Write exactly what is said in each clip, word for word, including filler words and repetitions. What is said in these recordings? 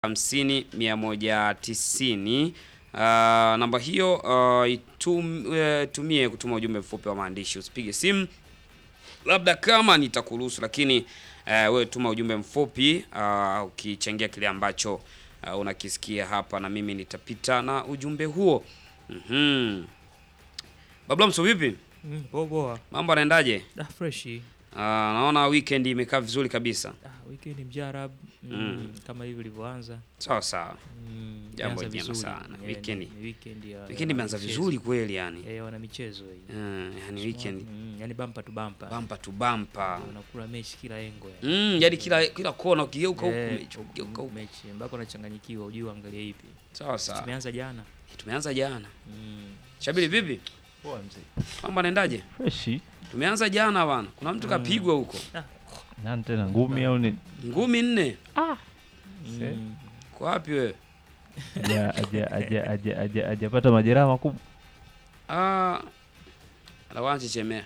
hamsini mia moja tisini. Uh, namba hiyo uh, itum, uh, tumie kutuma ujumbe mfupi wa maandishi. Usipige simu labda kama nitakuruhusu, lakini uh, wewe tuma ujumbe mfupi uh, ukichangia kile ambacho uh, unakisikia hapa, na mimi nitapita na ujumbe huo. Mhm. Babla Mso, vipi? Mm, poa. Mambo yanaendaje? Ah, fresh. Uh, naona weekend imekaa vizuri kabisa. Ah, weekend mjarab mm, mm. kama hivi ilivyoanza. Sawa sawa. Mm, Jambo jema sana. Yeah, Weekend. Weekend ya. Weekend imeanza vizuri kweli yani. Eh, wana michezo hii. Mm, yani weekend. Mm, yani bumper to bumper. Bumper to bumper. Unakula mechi kila engo yani. Mm, yani kila kila kona ukigeuka huko Eh, mechi, ukigeuka huko mechi. Mbako unachanganyikiwa, ujue angalia ipi. sawa sawa. Tumeanza jana. Tumeanza jana. Mm. Shabili vipi? Poa mzee. Mambo yanaendaje? Freshi. Tumeanza jana bwana. Kuna mtu kapigwa huko. Nani tena ngumi au ni? Ngumi nne. Mm. Kwa wapi wewe? Aja aja aja aja aja ajapata majeraha makubwa. Ah. Alawanchi chemea.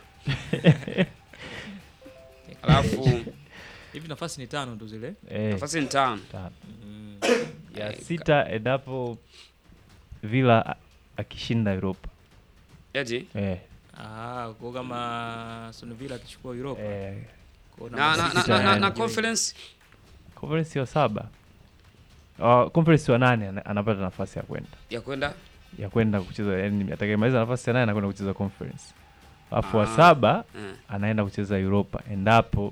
Alafu Hivi nafasi ni tano ndo zile. Eh. nafasi ni tano. Tano. Mm. Ya Eh, sita endapo Villa a- akishinda Europa. Eti? Eh. Ah, kwa kama Aston Villa akichukua Europa. Eh. Kwa Na na, na, na, na, na conference Conference wa saba. Uh, conference wa nane ana- anapata nafasi ya kwenda. ya kwenda Ya kwenda kucheza, yani atakayemaliza nafasi ya nane anakwenda kucheza conference. Alafu Ah. wa saba eh. anaenda kucheza Europa endapo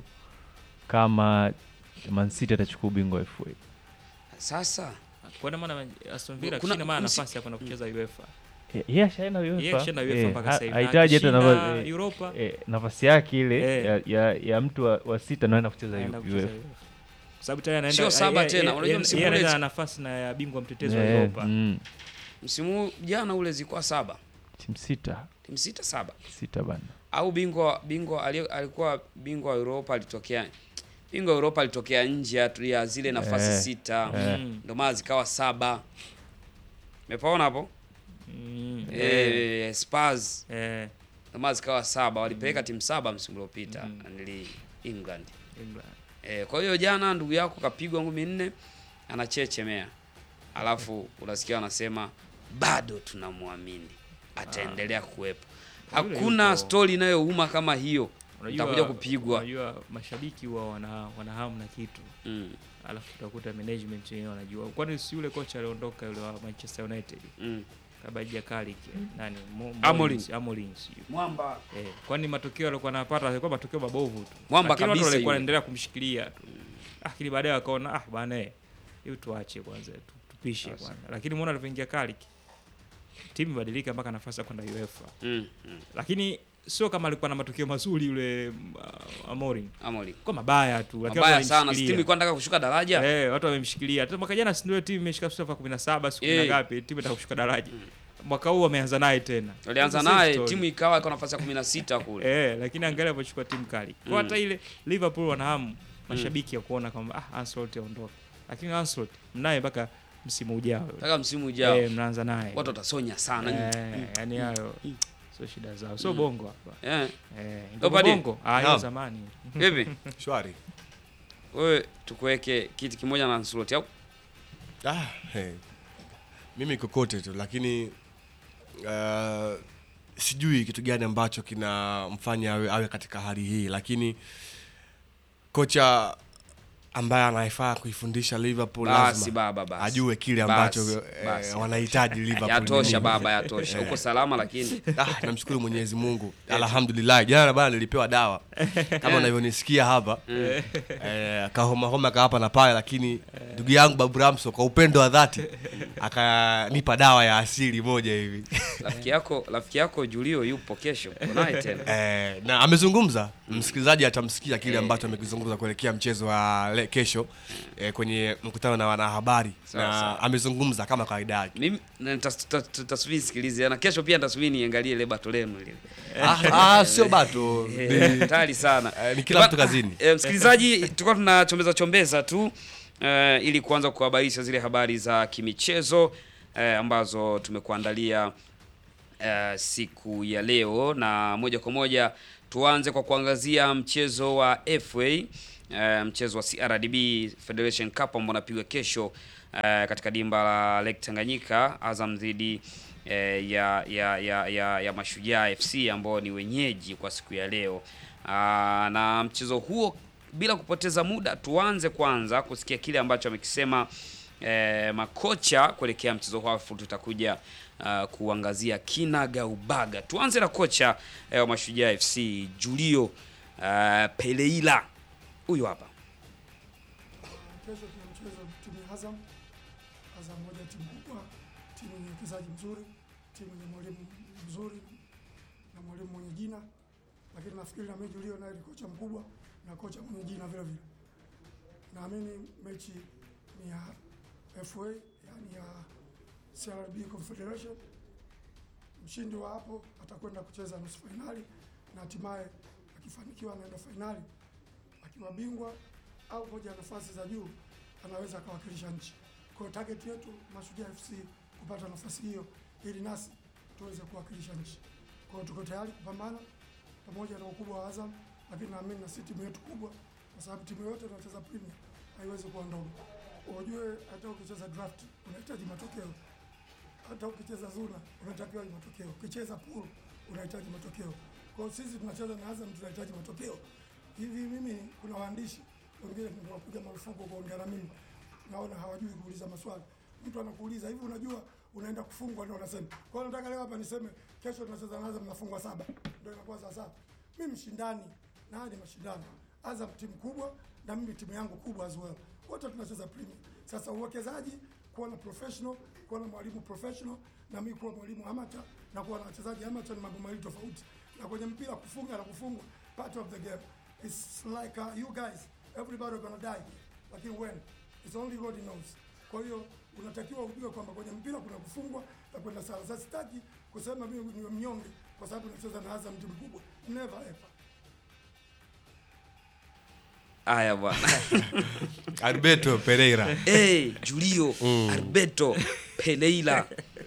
kama Man City atachukua ubingwa wa F A. Sasa kwa maana Aston Villa Kuna- kina maana msi- nafasi ya kwenda kucheza UEFA. Eh, yeye ashaenda UEFA. Yeye ashaenda UEFA Eh, mpaka ha- sasa hivi. hahitaji hata Akishinda nafasi eh, Europa eh, nafasi yake ile Eh. ya, ya, ya mtu wa, wa sita anaenda kucheza anaenda U- kucheza UEFA. UEFA. Kwa sababu tayari anaenda Sio saba yeye- tena, yeye- unajua msimu yeye anaenda ule- na nafasi na ya bingwa mtetezi wa Eh, Europa. mm, msimu jana ule zilikuwa saba. timu sita Timu sita saba. sita bana. Au bingwa bingwa ali- alikuwa bingwa wa Europa alitokea bingwa wa Europa alitokea nje ya- ya zile nafasi Eh, sita. eh. Mm. Ndio maana zikawa saba. Umepaona hapo? Mm. Eh, Spurs Eh, ndio maana zikawa saba. Walipeleka timu saba msimu uliopita Mm. nili England. England. Eh, kwa hiyo jana ndugu yako kapigwa ngumi nne anachechemea. Alafu unasikia wanasema bado tunamwamini. Ataendelea kuwepo. Yule Hakuna yupo. story inayouma kama hiyo. Unajua- Utakuja kupigwa. Unajua mashabiki wao wana wana hamu na kitu. Mm. Alafu utakuta management yenyewe wanajua. Kwani si yule kocha aliondoka yule wa Manchester United? Mm. Kabaja Kalik nani? Mo- Amorim. Moyes- Amorim sio. Mwamba. Eh, kwani matokeo alikuwa anapata yalikuwa matokeo mabovu tu. Mwamba Lakini watu kabisa walikuwa yule. wanaendelea kumshikilia tu. Lakini baadaye wakaona ah bwana eh, hiyo tuache kwanza tu, tupishe Sasa. kwanza. Lakini muone alivyoingia Kalik. Timu ibadilika mpaka nafasi ya kwenda UEFA. Mm. Mm. Lakini sio kama alikuwa na matokeo mazuri yule uh, Amorim. Amorim. Kwa mabaya tu. Lakini Mabaya watu sana. wamemshikilia. Timu ilikuwa inataka kushuka daraja. Eh, watu wamemshikilia. Hata mwaka jana si ndio timu imeshika sifa kumi na saba siku Eh. ngapi, timu itaka kushuka daraja. Mwaka huu wameanza naye tena. Walianza Same naye story. timu ikawa iko nafasi ya kumi na sita kule. Eh, lakini angalia alipochukua timu kali. Kwa Mm. hata ile Liverpool wana hamu mashabiki ya kuona kwamba ah Ancelotti aondoke. Lakini Ancelotti mnaye mpaka msimu ujao. Mpaka msimu ujao. Eh, mnaanza naye. Watu watasonya sana. eh, yani hayo sio shida zao. Sio bongo hapa. Eh. Eh, Lopadi. bongo. Ah, hiyo Naam. zamani. Vipi? Shwari. Wewe tukuweke kiti kimoja na Ancelotti au? Ah, hey. Mimi kokote tu lakini uh, sijui kitu gani ambacho kinamfanya awe, awe katika hali hii, lakini kocha ambaye anayefaa kuifundisha Liverpool Basi lazima baba basi. ajue kile Basi, ambacho basi. eh, wanahitaji Liverpool. Yatosha nini. baba, yatosha. Uko salama lakini. Ah, namshukuru Mwenyezi Mungu. Alhamdulillah. Jana bana nilipewa dawa. Kama unavyonisikia hapa. Eh, kahoma homa ka hapa na pale, lakini ndugu yangu Babu Ramso kwa upendo wa dhati akanipa dawa ya asili moja hivi. Rafiki yako, rafiki yako Julio yupo kesho. Unaye tena. Eh, na amezungumza, msikilizaji atamsikia kile ambacho amekizungumza kuelekea mchezo wa le, kesho eh, kwenye mkutano na wanahabari, Sawa, na sawa. amezungumza kama kawaida yake. Mimi na nitas- ta- ta- tasubiri sikilize. Na kesho pia nitasubiri niangalie ile bato lenu lile. Ah, ah sio bato. Eh, Ni, hatari sana. eh, ni kila mtu kazini. Eh, msikilizaji, tulikuwa tunachombeza chombeza tu eh, ili kuanza kuhabarisha zile habari za kimichezo eh, ambazo tumekuandalia eh, siku ya leo, na moja kwa moja tuanze kwa kuangazia mchezo wa F A, eh, mchezo wa C R D B Federation Cup ambao unapigwa kesho eh, katika dimba la Lake Tanganyika, Azam dhidi eh, ya, ya, ya, ya, ya Mashujaa F C ambao ni wenyeji kwa siku ya leo. Aa, na mchezo huo bila kupoteza muda, tuanze kwanza kusikia kile ambacho amekisema eh, makocha kuelekea mchezo huo, afu tutakuja uh, kuangazia kinaga ubaga. Tuanze na kocha eh, wa Mashujaa F C Julio uh, Peleila. Huyu hapa. Kesho tuna mchezo timu ya Azam. Azam moja timu kubwa, timu yenye uchezaji mzuri, timu yenye mwalimu mzuri na mwalimu mwenye jina, lakini nafikiri na mechi Julio naye ni kocha mkubwa na kocha mwenye jina vile vile. Naamini mechi ni ya F A, yani ya C R B Confederation. Mshindi wa hapo atakwenda kucheza nusu finali na hatimaye akifanikiwa anaenda finali akiwa bingwa au moja ya nafasi za juu anaweza akawakilisha nchi. Kwa target yetu Mashujaa F C kupata nafasi hiyo ili nasi tuweze kuwakilisha nchi. Kwa hiyo tuko tayari kupambana pamoja na ukubwa wa Azam, lakini naamini na sisi timu yetu kubwa, kwa sababu timu yote inacheza Premier haiwezi kuwa ndogo. Unajue hata ukicheza draft unahitaji matokeo. Hata ukicheza Zuna unatakiwa matokeo. Ukicheza pool unahitaji matokeo. Kwa hiyo sisi tunacheza na Azam tunahitaji matokeo. Hivi mimi kuna waandishi wengine tunawapiga marufuku kuongea na mimi. Naona hawajui kuuliza maswali. Mtu anakuuliza hivi, unajua unaenda kufungwa, ndio unasema. Kwa hiyo nataka leo hapa niseme kesho tunacheza na Azam mnafungwa saba. Ndio inakuwa sasa. Mimi mshindani na hadi mashindano. Azam timu kubwa na mimi timu yangu kubwa as well. Wote tunacheza Premier. Sasa uwekezaji, kuwa na professional, kuwa na mwalimu professional na mimi kuwa mwalimu amateur na kuwa na wachezaji amateur ni mambo mawili tofauti. Na kwenye mpira kufunga na kufungwa part of the game. It's like uh, you guys, everybody gonna die. Lakini when it's only God knows. Kwa hiyo unatakiwa ujue kwamba kwenye mpira kuna kufungwa na kwenda sala. Sasa sitaki kusema mimi ni mnyonge kwa sababu nacheza na Azam timu kubwa. Never ever. Aya bwana. Alberto Pereira. Hey, Julio mm. Alberto Peleila.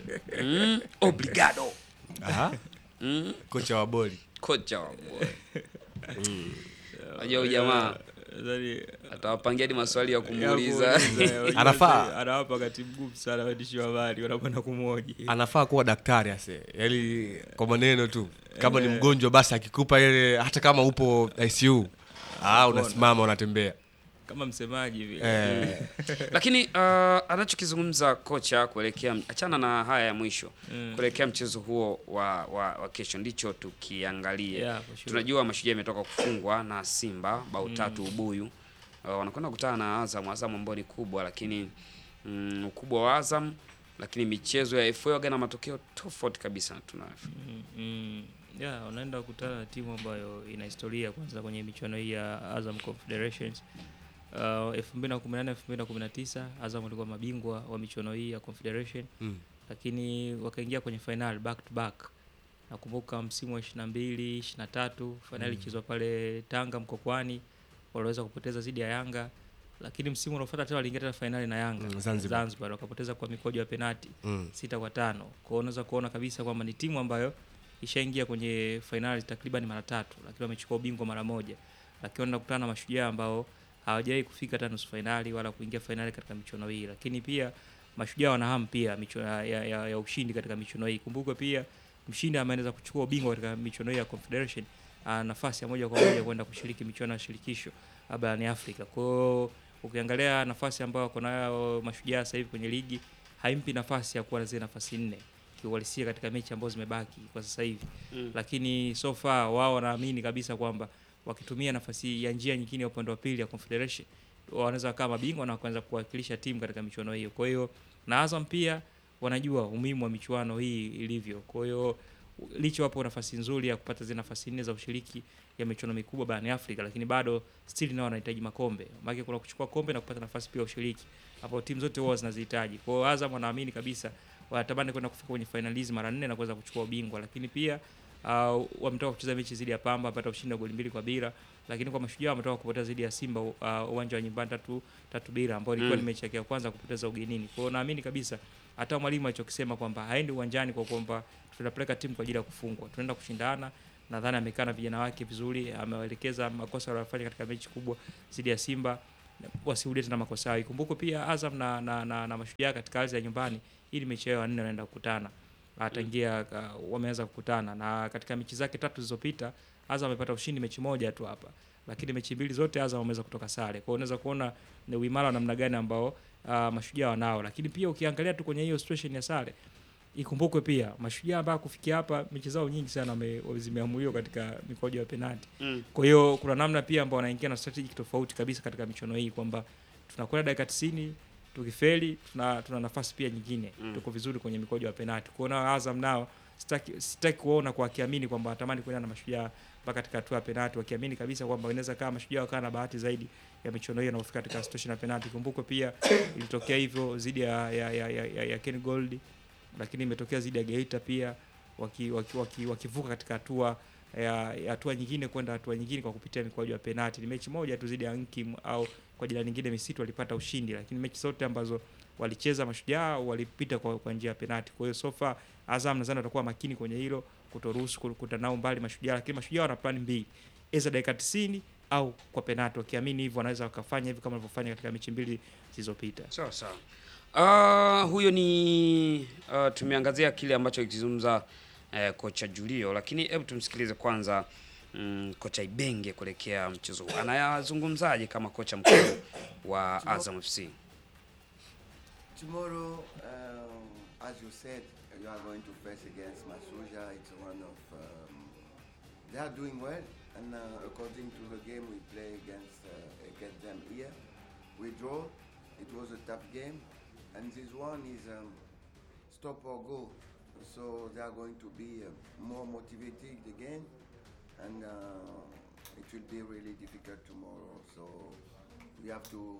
Mm, obrigado. Aha. Mm. Kocha wa boli. Kocha wa boli. Mm. Ajao jamaa atawapangia hadi maswali ya kumuuliza. Anafaa anawapa wakati mgumu sana waandishi wa habari wanakwenda kumhoji. Anafaa kuwa daktari ase. Yaani kwa maneno tu. Kama ni mgonjwa basi akikupa ile hata kama upo I C U. Ah, unasimama unatembea kama msemaji vile. Eh. Lakini uh, anachokizungumza kocha kuelekea, achana na haya ya mwisho, mm. kuelekea mchezo huo wa, wa, wa kesho ndicho tukiangalie. Yeah, sure. Tunajua Mashujaa imetoka kufungwa na Simba bao tatu mm. ubuyu. Uh, wanakwenda kukutana na Azam, Azam ambao ni kubwa, lakini mm, ukubwa wa Azam, lakini michezo ya F A waga na matokeo tofauti kabisa tunayo. Mm, mm. Yeah, unaenda kukutana na timu ambayo ina historia kwanza kwenye michuano hii ya Azam Confederations. Uh, elfu mbili na kumi na nane elfu mbili na kumi na tisa Azam walikuwa mabingwa wa michuano hii ya Confederation. Mm. Lakini wakaingia kwenye final back to back. Nakumbuka msimu wa ishirini na mbili ishirini na tatu finali ilichezwa mm. pale Tanga Mkokwani, waliweza kupoteza dhidi ya Yanga. Lakini msimu unaofuata tena waliingia tena finali na Yanga mm, Zanzibar, Zanzibar wakapoteza kwa mikojo ya penalti mm. sita kwa tano. Kwa hiyo unaweza kuona kabisa kwamba ni timu ambayo ishaingia kwenye finali takriban mara tatu, lakini wamechukua ubingwa mara moja. Lakini wanaenda kukutana na Mashujaa ambao hawajawahi kufika hata nusu finali wala kuingia finali katika michuano hii. Lakini pia Mashujaa wana hamu pia michuano ya, ya, ya ushindi katika michuano hii. Kumbuka pia mshindi ambaye anaweza kuchukua ubingwa katika michuano hii ya Confederation ana nafasi ya moja kwa moja kwenda kushiriki michuano ya shirikisho barani Afrika. Kwa hiyo ukiangalia nafasi ambayo wako nayo Mashujaa sasa hivi kwenye ligi haimpi nafasi ya kuwa na zile nafasi nne kiuhalisia katika mechi ambazo zimebaki kwa sasa hivi. Mm. Lakini so far wao wanaamini kabisa kwamba wakitumia nafasi ya njia nyingine ya upande wa pili ya Confederation wanaweza kama mabingwa na kuanza kuwakilisha timu katika michuano hiyo. Kwa hiyo na Azam pia wanajua umuhimu wa michuano hii ilivyo. Kwa hiyo licho wapo nafasi nzuri ya kupata zile nafasi nne za ushiriki ya michuano mikubwa barani Afrika, lakini bado still nao wanahitaji makombe. Maana kuna kuchukua kombe na kupata nafasi pia ushiriki. Hapo timu zote huwa zinazihitaji. Kwa hiyo Azam wanaamini kabisa wanatamani kwenda kufika kwenye finalizi mara nne na kuweza kuchukua ubingwa, lakini pia uh, wametoka kucheza mechi zidi ya Pamba wapata ushindi wa goli mbili kwa bila, lakini kwa Mashujaa wametoka kupoteza zidi ya Simba uh, uwanja wa nyumbani tatu tatu bila ambao ilikuwa mm. ni mechi yake ya kwanza kupoteza ugenini. Kwa hiyo naamini kabisa hata mwalimu alichokisema kwamba haendi uwanjani kwa kwamba tunapeleka timu kwa ajili ya kufungwa, tunaenda kushindana. Nadhani amekaa na vijana wake vizuri, amewaelekeza makosa waliyofanya katika mechi kubwa zidi ya Simba wasirudie tena makosa yao. Ikumbukwe pia Azam na, na, na, na Mashujaa katika ardhi ya nyumbani, ili mechi yao nne wanaenda kukutana. Atangia uh, wameanza kukutana na katika mechi zake tatu zilizopita Azam amepata ushindi mechi moja tu hapa, lakini mechi mbili zote Azam wameweza kutoka sare. Kwa hiyo unaweza kuona ni uimara namna gani ambao uh, Mashujaa wanao. Lakini pia ukiangalia tu kwenye hiyo situation ya sare, ikumbukwe pia Mashujaa ambao kufikia hapa mechi zao nyingi sana wame zimeamuliwa katika mikojo ya penalti. Mm. Kwa hiyo kuna namna pia ambao wanaingia na strategy tofauti kabisa katika michuano hii, kwamba tunakwenda dakika tisini, tukifeli tuna tuna nafasi pia nyingine. Mm. Tuko vizuri kwenye mikojo ya penalti. Kuona Azam nao sitaki sitaki kuona kwa kiamini kwamba natamani kwenda na Mashujaa mpaka katika hatua ya penalti, wakiamini kabisa kwamba inaweza kama Mashujaa wakawa na bahati zaidi ya michuano hii na kufika katika situation ya penalti. Kumbukwe pia ilitokea hivyo zidi ya ya ya, ya, ya, ya Ken Gold, lakini imetokea zidi ya Geita pia wakivuka waki, waki, waki katika hatua ya hatua nyingine kwenda hatua nyingine kwa kupitia mikwaju ya penalti. Ni mechi moja tu zidi ya Nkim au kwa jina lingine Misitu walipata ushindi, lakini mechi zote ambazo walicheza Mashujaa walipita kwa, kwa njia ya penalti. Kwa hiyo so far Azam nadhani watakuwa makini kwenye hilo, kutoruhusu kukuta nao mbali Mashujaa, lakini Mashujaa wana plan mbili, eza dakika tisini au kwa penalti. Wakiamini hivyo wanaweza wakafanya hivi kama walivyofanya katika mechi mbili zilizopita. Sawa sawa. Uh, huyo ni uh, tumeangazia kile ambacho kizungumza uh, kocha Julio, lakini hebu tumsikilize kwanza um, kocha Ibenge kuelekea mchezo huu. Anayazungumzaje kama kocha mkuu wa Azam F C? Tomorrow, um, as you said, you are going to face against Masuja. It's one of um, they are doing well, and uh, according to the game we play against uh, against them here, we draw. It was a tough game, and this one is um, stop or go. So they are going to be uh, more motivated again, and uh, it will be really difficult tomorrow. So we have to.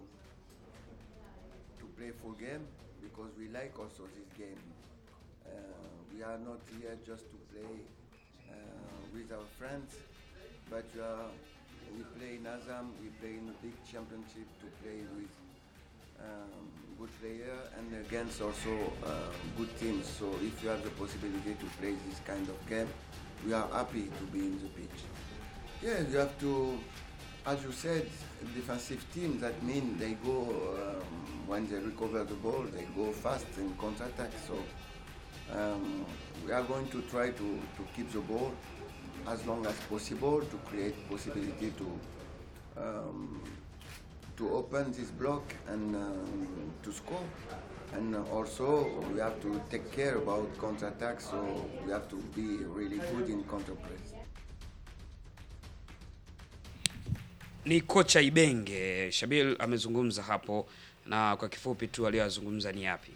to play full game because we like also this game. Uh, we are not here just to play uh, with our friends, but uh, we play in Azam, we play in a big championship to play with um, good player and against also uh, good teams. So if you have the possibility to play this kind of game, we are happy to be in the pitch. Yeah, you have to, as you said, defensive team, that means they go, um, when they recover the ball, they go fast in counter-attack. So um, we are going to try to, to keep the ball as long as possible to create possibility to um, to open this block and um, to score. And also we have to take care about counter-attack, so we have to be really good in counter-press. Ni kocha Ibenge. Shabil amezungumza hapo, na kwa kifupi tu aliyozungumza ni yapi?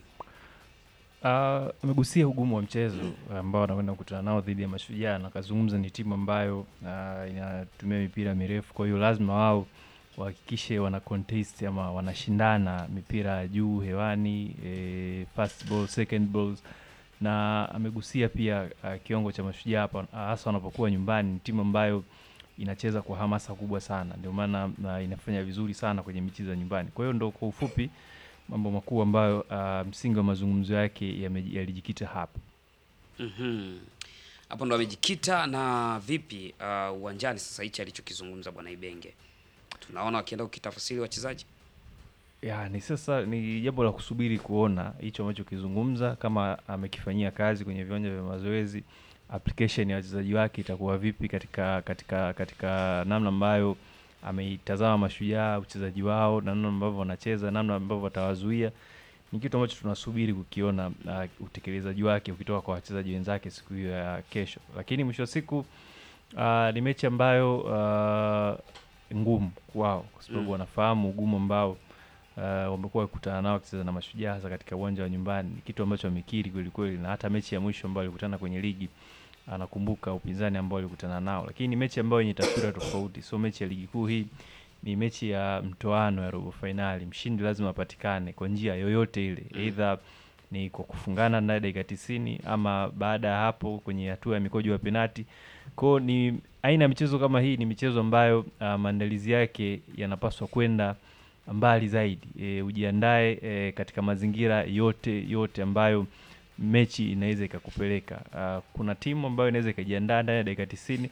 Amegusia uh, ugumu wa mchezo ambao anakwenda kukutana nao dhidi ya Mashujaa, na kazungumza ni timu ambayo uh, inatumia mipira mirefu, kwa hiyo lazima wao wahakikishe wana contest ama wanashindana mipira juu hewani, e, first ball, second balls. Na amegusia pia uh, kiwango cha Mashujaa hapa hasa wanapokuwa nyumbani, timu ambayo inacheza kwa hamasa kubwa sana, ndio maana uh, inafanya vizuri sana kwenye mechi za nyumbani. Kwa hiyo ndio kwa ufupi mambo makuu ambayo uh, msingi wa mazungumzo yake yalijikita hapa. Mhm. Hapo ndo amejikita. Na vipi uh, uwanjani sasa hichi alichokizungumza bwana Ibenge? Tunaona wakienda kukitafsiri wachezaji? Ya, ni sasa ni jambo la kusubiri kuona hicho ambacho kizungumza, kama amekifanyia kazi kwenye viwanja vya mazoezi, application ya wachezaji wake itakuwa vipi katika katika katika namna ambayo ameitazama Mashujaa uchezaji wao, na namna ambavyo wanacheza, namna ambavyo watawazuia. Ni kitu ambacho tunasubiri kukiona uh, utekelezaji wake ukitoka kwa wachezaji wenzake siku hiyo ya kesho. Lakini mwisho wa siku uh, ni mechi ambayo uh, ngumu kwao, kwa sababu mm. wanafahamu ugumu ambao uh, wamekuwa wakikutana nao wakicheza na Mashujaa hasa katika uwanja wa nyumbani. Kitu ambacho wamekiri kweli kweli, na hata mechi ya mwisho ambayo walikutana kwenye ligi anakumbuka upinzani ambao walikutana nao. Lakini ni mechi ambayo yenye taswira tofauti, so mechi ya ligi kuu hii ni mechi ya mtoano ya robo finali. Mshindi lazima apatikane kwa njia yoyote ile, either ni kwa kufungana na dakika tisini ama baada ya hapo kwenye hatua ya mikojo ya penalti. Kwa ni aina ya michezo kama hii, ni michezo ambayo uh, maandalizi yake yanapaswa kwenda mbali zaidi. E, ujiandae e, katika mazingira yote yote ambayo mechi inaweza ikakupeleka. Uh, kuna timu ambayo inaweza ikajiandaa ndani ya dakika tisini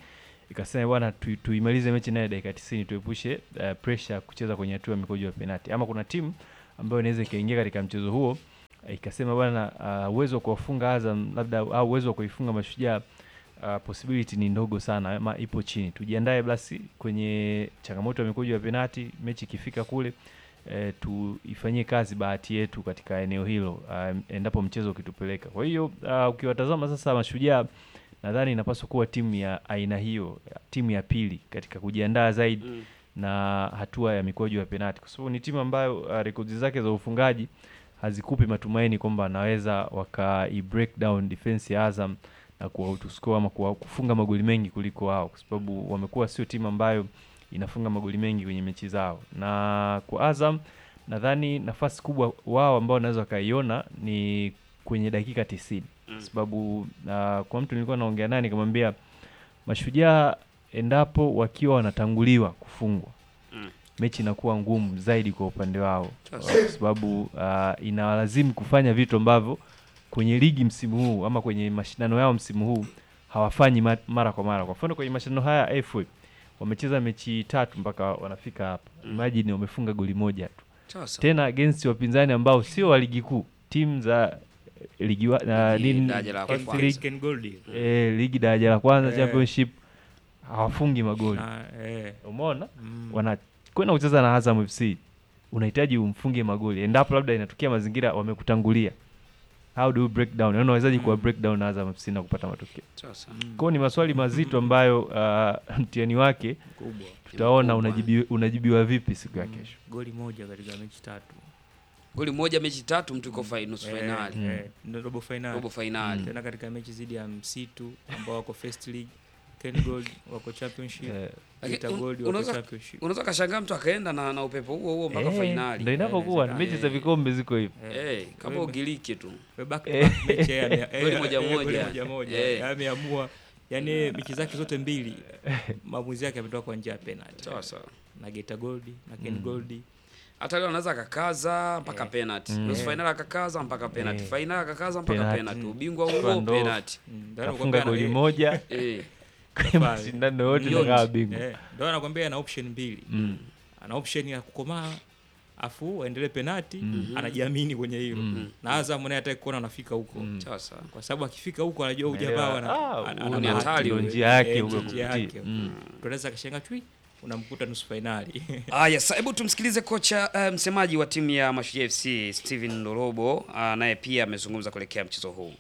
ikasema bwana tu, tuimalize mechi naye dakika tisini tuepushe uh, pressure kucheza kwenye hatua ya mikojo ya penalti. Ama kuna timu ambayo inaweza ikaingia katika mchezo huo ikasema bwana uh, uwezo wa kuwafunga Azam labda au uwezo wa kuifunga Mashujaa uh, possibility ni ndogo sana ama ipo chini. Tujiandae basi kwenye changamoto ya mikojo ya penalti, mechi ikifika kule E, tuifanyie kazi bahati yetu katika eneo hilo uh, endapo mchezo ukitupeleka. Kwa hiyo uh, ukiwatazama sasa Mashujaa, nadhani inapaswa kuwa timu ya aina hiyo, timu ya pili katika kujiandaa zaidi mm. na hatua ya mikwaju ya penalti, kwa sababu ni timu ambayo uh, rekodi zake za ufungaji hazikupi matumaini kwamba anaweza waka break down defense ya Azam na kuoutscore ama kufunga magoli mengi kuliko wao, kwa sababu wamekuwa sio timu ambayo inafunga magoli mengi kwenye mechi zao. Na kwa Azam nadhani nafasi kubwa wao ambao wanaweza kaiona ni kwenye dakika tisini mm. sababu uh, kwa mtu nilikuwa naongea naye nikamwambia Mashujaa endapo wakiwa wanatanguliwa kufungwa mm. mechi inakuwa ngumu zaidi kwa upande wao, kwa sababu uh, inawalazimu kufanya vitu ambavyo kwenye ligi msimu huu ama kwenye mashindano yao msimu huu hawafanyi mara kwa mara. Kwa mfano kwenye mashindano haya F A wamecheza mechi tatu mpaka wanafika hapa. Mm. Imagine wamefunga goli moja tu. Chasa. Tena against wapinzani ambao sio wa ligi kuu, timu za ligi wa, na nini daraja la kwanza eh ligi daraja la kwanza championship hawafungi magoli. Eh. Umeona? Mm. Wanakwenda kucheza na Azam F C. Unahitaji umfunge magoli. Endapo labda inatokea mazingira wamekutangulia. How do you break down? Yaani unawezaje mm. kwa break down Azam F C na kupata matokeo? Sasa. Mm. Kwa ni maswali mazito ambayo uh, mtihani wake kubwa. Tutaona unajibiwa unajibiwa vipi siku ya kesho. Mm. Goli moja katika mechi tatu. Goli moja mechi tatu mtu iko final nusu finali. Eh, eh, ndio robo finali. Robo finali. Mm. Tena katika mechi zidi ya Msitu ambao wako first league, Ken Gold wako championship. Yeah. Kita Gold wako championship. Unaweza kashangaa mtu akaenda na na upepo huo huo mpaka hey, finali. Ndio inapokuwa eh, mechi za vikombe ziko hivyo. Eh, hey, kama Ugiriki tu. Back to back mechi ya goli moja moja. Moja moja. Ameamua yani mechi zake zote mbili maamuzi yake ametoka kwa njia ya penalty. Sawa sawa. Na Geita Gold na Ken mm. Gold. Hata leo anaweza akakaza mpaka eh. penalty. Mm. Nusu finali akakaza mpaka penalty. Eh. Finali akakaza mpaka penalty. Ubingwa huo penalty. Kafunga goli moja. Eh. Mashindano yote ndio bingwa. Eh, ndio anakuambia ana option mbili. Mm. Ana option ya kukomaa afu aendelee penalty, mm. anajiamini kwenye hilo. Mm. Na Azam naye hataki kuona anafika huko. Sasa mm. kwa sababu akifika huko anajua ujamaa ana hatari njia yake huko. Tunaweza kashangaa chui unamkuta nusu finali. Haya, sasa hebu tumsikilize kocha uh, msemaji wa timu ya Mashujaa F C Steven Ndorobo, uh, naye pia amezungumza kuelekea mchezo huu.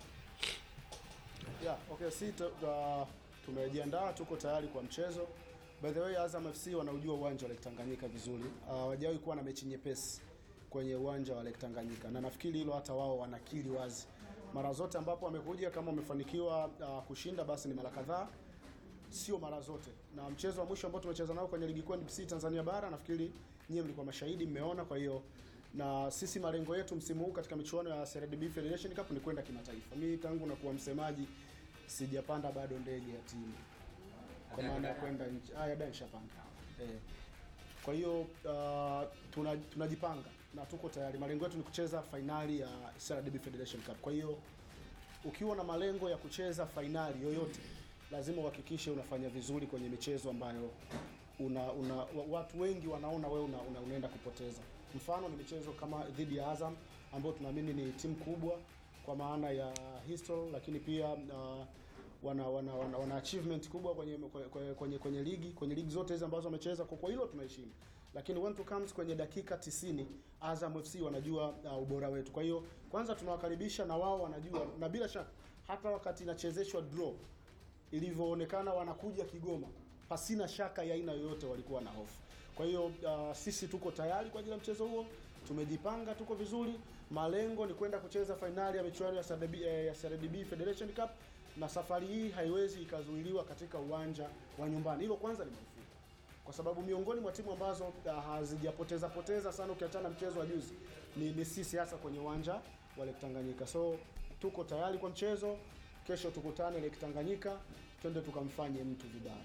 Yeah, okay, si uh, tumejiandaa, tuko tayari kwa mchezo. By the way, Azam F C wanaujua uwanja wa Lake Tanganyika vizuri. Hawajawahi uh, kuwa na mechi nyepesi kwenye uwanja wa Lake Tanganyika. Na nafikiri hilo hata wao wanakiri wazi. Mara zote ambapo wamekuja kama wamefanikiwa uh, kushinda basi ni mara kadhaa. Sio mara zote. Na mchezo wa mwisho ambao tumecheza nao kwenye ligi kuu N B C Tanzania bara nafikiri nyinyi mlikuwa mashahidi, mmeona. Kwa hiyo na sisi malengo yetu msimu huu katika michuano ya C R D B Federation Cup ni kwenda kimataifa. Mimi tangu na kuwa msemaji sijapanda bado ndege ya timu. Kwa maana ya kwenda nje. Ah, ya nishapanda. Eh. Kwa hiyo uh, tunajipanga tuna na tuko tayari. Malengo yetu ni kucheza finali ya C R D B Federation Cup. Kwa hiyo ukiwa na malengo ya kucheza finali yoyote lazima uhakikishe unafanya vizuri kwenye michezo ambayo una, una watu wengi wanaona wewe una, una, unaenda kupoteza. Mfano ni michezo kama dhidi ya Azam ambayo tunaamini ni timu kubwa kwa maana ya history, lakini pia uh, wana, wana, wana, wana achievement kubwa kwenye kwenye, kwenye kwenye ligi kwenye ligi zote hizo ambazo wamecheza. Kwa kwa hilo tunaheshimu, lakini when to comes kwenye dakika tisini Azam F C wanajua uh, ubora wetu. Kwa hiyo kwanza tunawakaribisha na wao wanajua, na bila shaka hata wakati inachezeshwa draw ilivyoonekana wanakuja Kigoma, pasina shaka ya aina yoyote walikuwa na hofu. Kwa hiyo uh, sisi tuko tayari kwa ajili ya mchezo huo, tumejipanga, tuko vizuri. Malengo ni kwenda kucheza finali ya michuano ya C R D B Federation Cup, na safari hii haiwezi ikazuiliwa katika uwanja wa nyumbani. Hilo kwanza ni marufuku, kwa sababu miongoni mwa timu ambazo uh, hazijapoteza poteza sana ukiachana mchezo wa juzi ni, ni sisi hasa kwenye uwanja wa Lake Tanganyika. So tuko tayari kwa mchezo. Kesho tukutane Lake Tanganyika, twende tukamfanye mtu vibaya.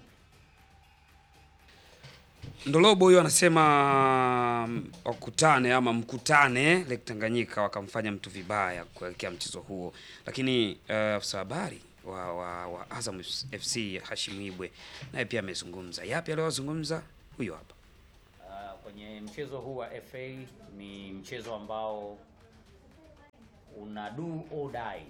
Ndorobo huyo anasema wakutane ama mkutane Lake Tanganyika wakamfanya mtu vibaya kuelekea mchezo huo. Lakini afisa uh, habari wa, wa, wa Azam F C Hashim Ibwe naye pia amezungumza. Yapi aliyozungumza? Huyo hapa. Uh, kwenye mchezo huu wa F A ni mchezo ambao una do or die.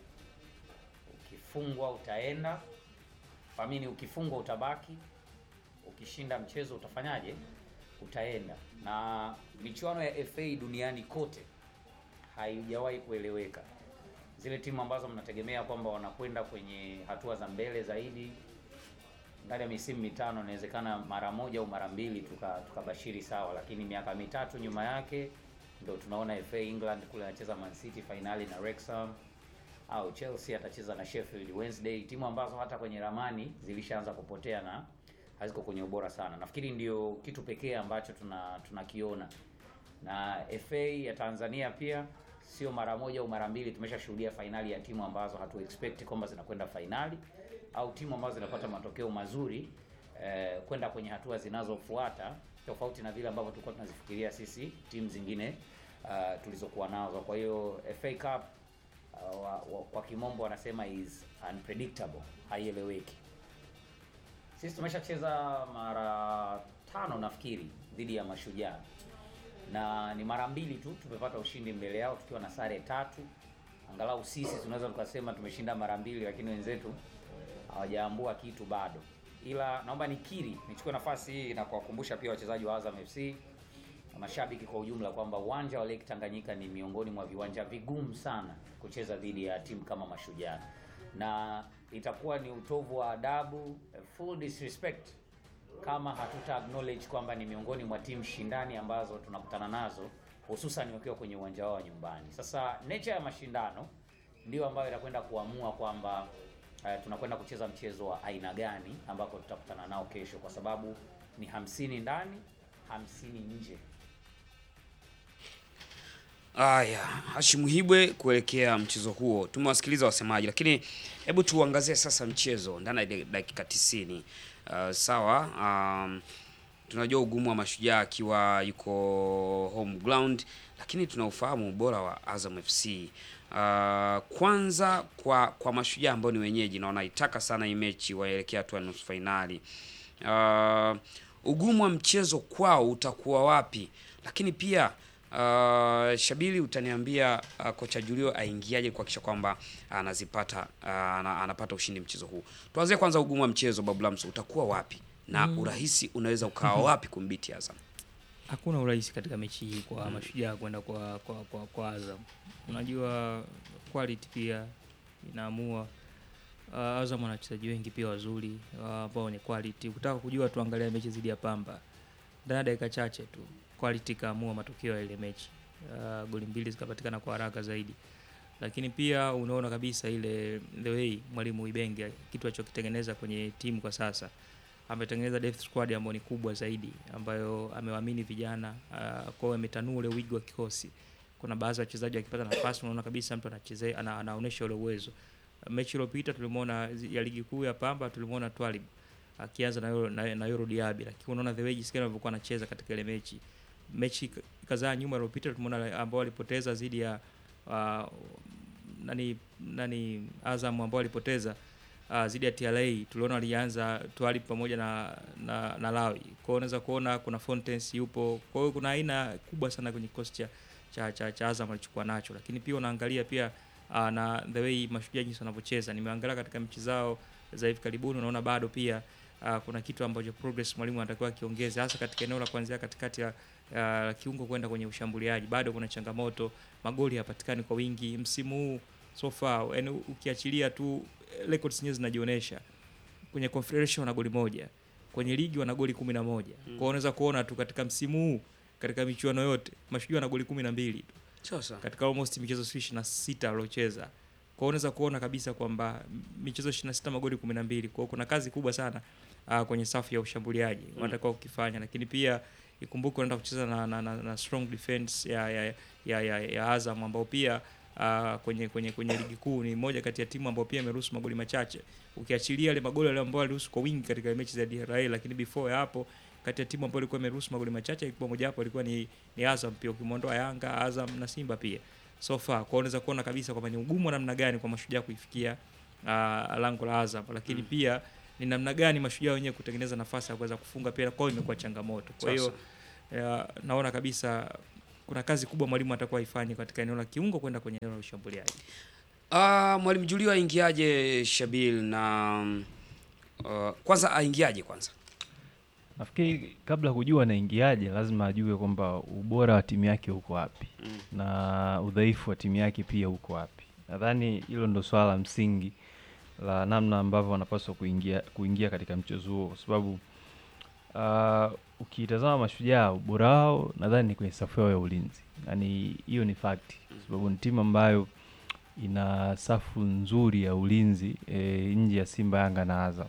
Ukifungwa utaenda, famini ukifungwa utabaki, ukishinda mchezo utafanyaje? Utaenda. Na michuano ya F A duniani kote haijawahi kueleweka. Zile timu ambazo mnategemea kwamba wanakwenda kwenye hatua za mbele zaidi ndani ya misimu mitano, inawezekana mara moja au mara mbili tukabashiri tuka sawa, lakini miaka mitatu nyuma yake ndio tunaona F A England kule anacheza Man City finali na Wrexham, au Chelsea atacheza na Sheffield Wednesday, timu ambazo hata kwenye ramani zilishaanza kupotea na haziko kwenye ubora sana. Nafikiri ndio kitu pekee ambacho tuna tunakiona. Na F A ya Tanzania pia sio mara moja au mara mbili tumeshashuhudia finali ya timu ambazo hatu expect kwamba zinakwenda finali, au timu ambazo zinapata matokeo mazuri eh, kwenda kwenye hatua zinazofuata, tofauti na vile ambavyo tulikuwa tunazifikiria sisi timu zingine uh, tulizokuwa nazo. Kwa hiyo F A Cup uh, wa, wa, kwa kimombo wanasema is unpredictable, haieleweki. Sisi tumeshacheza mara tano nafikiri dhidi ya Mashujaa, na ni mara mbili tu tumepata ushindi mbele yao tukiwa na sare tatu. Angalau sisi tunaweza tukasema tumeshinda mara mbili, lakini wenzetu hawajaambua kitu bado. Ila naomba nikiri, nichukue nafasi hii na kuwakumbusha pia wachezaji wa Azam F C na mashabiki kwa ujumla kwamba uwanja wa Lake Tanganyika ni miongoni mwa viwanja vigumu sana kucheza dhidi ya timu kama Mashujaa, na itakuwa ni utovu wa adabu, full disrespect kama hatuta acknowledge kwamba ni miongoni mwa timu shindani ambazo tunakutana nazo, hususan wakiwa kwenye uwanja wao nyumbani. Sasa nature ya mashindano ndio ambayo inakwenda kuamua kwamba uh, tunakwenda kucheza mchezo wa aina gani ambako tutakutana nao kesho, kwa sababu ni hamsini ndani, hamsini nje. Aya, Hashim Ibwe kuelekea mchezo huo. Tumewasikiliza wasemaji, lakini hebu tuangazie sasa mchezo ndani ya dakika tisini. Uh, sawa, um, tunajua ugumu wa Mashujaa akiwa yuko home ground, lakini tunaufahamu ubora wa Azam F C. Uh, kwanza kwa kwa Mashujaa ambao ni wenyeji na wanaitaka sana hii mechi waelekea hatua nusu finali. Uh, ugumu wa mchezo kwao utakuwa wapi? Lakini pia Uh, Shabili utaniambia uh, kocha Julio aingiaje kuhakikisha kwamba anazipata uh, anapata ushindi mchezo huu. Tuanze kwanza ugumu wa mchezo, Babu Lamso, utakuwa wapi na mm. urahisi unaweza ukawa wapi kumbiti Azam? Hakuna urahisi katika mechi hii kwa mm. Mashujaa kwenda kwa kwa, kwa kwa Azam. Unajua quality pia inaamua. Uh, Azam ana wachezaji wengi pia wazuri ambao uh, ni quality. Ukitaka kujua tuangalia mechi zidi ya Pamba. Ndani ya dakika chache tu quality kaamua matokeo ya ile mechi. Uh, goli mbili zikapatikana kwa haraka zaidi. Lakini pia unaona kabisa ile the way mwalimu Ibenge kitu alichokitengeneza kwenye timu kwa sasa. Ametengeneza depth squad ambayo ni kubwa zaidi, ambayo amewaamini vijana, uh, kwa ametanua ule wigo wa kikosi. Kuna baadhi ya wachezaji wakipata nafasi unaona kabisa mtu anachezea ana, anaonesha ule uwezo. Uh, mechi iliyopita tulimuona ya ligi kuu ya Pamba, tulimuona Twalib akianza na na, na Yoro Diaby, lakini unaona the way jinsi alivyokuwa anacheza katika ile mechi. Mechi kadhaa nyuma iliyopita tulimuona ambao walipoteza dhidi ya uh, nani nani Azam ambao walipoteza uh, dhidi ya T L A. Tuliona alianza Twalib pamoja na na, na Lawi. Kwa hiyo unaweza kuona kuna Fountains yupo. Kwa hiyo kuna aina kubwa sana kwenye kikosi cha cha, cha, cha Azam alichukua nacho. Lakini pia unaangalia pia uh, na the way Mashujaa jinsi wanavyocheza. Nimeangalia katika mechi zao za hivi karibuni, unaona bado pia uh, kuna kitu ambacho progress mwalimu anatakiwa kiongeze, hasa katika eneo la kuanzia katikati ya uh, kiungo kwenda kwenye ushambuliaji. Bado kuna changamoto, magoli hapatikani kwa wingi msimu huu so far. Yani ukiachilia tu records nyingi zinajionyesha. Kwenye Confederation wana goli moja, kwenye ligi wana goli kumi na moja. Mm. Kwa hiyo unaweza kuona tu katika msimu huu katika michuano yote Mashujaa wana goli kumi na mbili tu. Sasa katika almost michezo ishirini na sita waliocheza. Kwa hiyo unaweza kuona kabisa kwamba michezo ishirini na sita magoli kumi na mbili. Kwa hiyo kuna kazi kubwa sana uh, kwenye safu ya ushambuliaji mm. wanatakiwa kukifanya, lakini pia ikumbuke wanaenda kucheza na, na, na, na strong defense ya ya ya, ya, ya Azam ambao pia uh, kwenye kwenye kwenye ligi kuu ni moja kati ya timu ambao pia imeruhusu magoli machache. Ukiachilia ile magoli wale ambao waliruhusu kwa wingi katika mechi za D R A, lakini before hapo kati ya timu ambao ilikuwa imeruhusu magoli machache ilikuwa moja hapo ilikuwa ni ni Azam pia, ukimwondoa Yanga, Azam na Simba pia. So far kwa unaweza kuona kabisa kwamba ni ugumu namna gani kwa Mashujaa kuifikia uh, lango la Azam, lakini mm. pia ni namna gani Mashujaa wenyewe kutengeneza nafasi ya kuweza kufunga pia kwao imekuwa changamoto. Kwa hiyo naona kabisa kuna kazi kubwa mwalimu atakuwa ifanye katika eneo la kiungo kwenda kwenye eneo la ushambuliaji. Ah, uh, mwalimu Julio aingiaje Shabil na uh, kwanza aingiaje kwanza? Nafikiri kabla kujua anaingiaje lazima ajue kwamba ubora wa timu yake uko wapi mm. na udhaifu wa timu yake pia uko wapi. Nadhani hilo ndo swala msingi la namna ambavyo wanapaswa kuingia kuingia katika mchezo huo, kwa sababu uh, ukitazama Mashujaa ubora wao nadhani ni kwenye safu yao ya ulinzi. Yaani hiyo ni fact, kwa sababu ni timu ambayo ina safu nzuri ya ulinzi e, nje ya Simba, Yanga na Azam.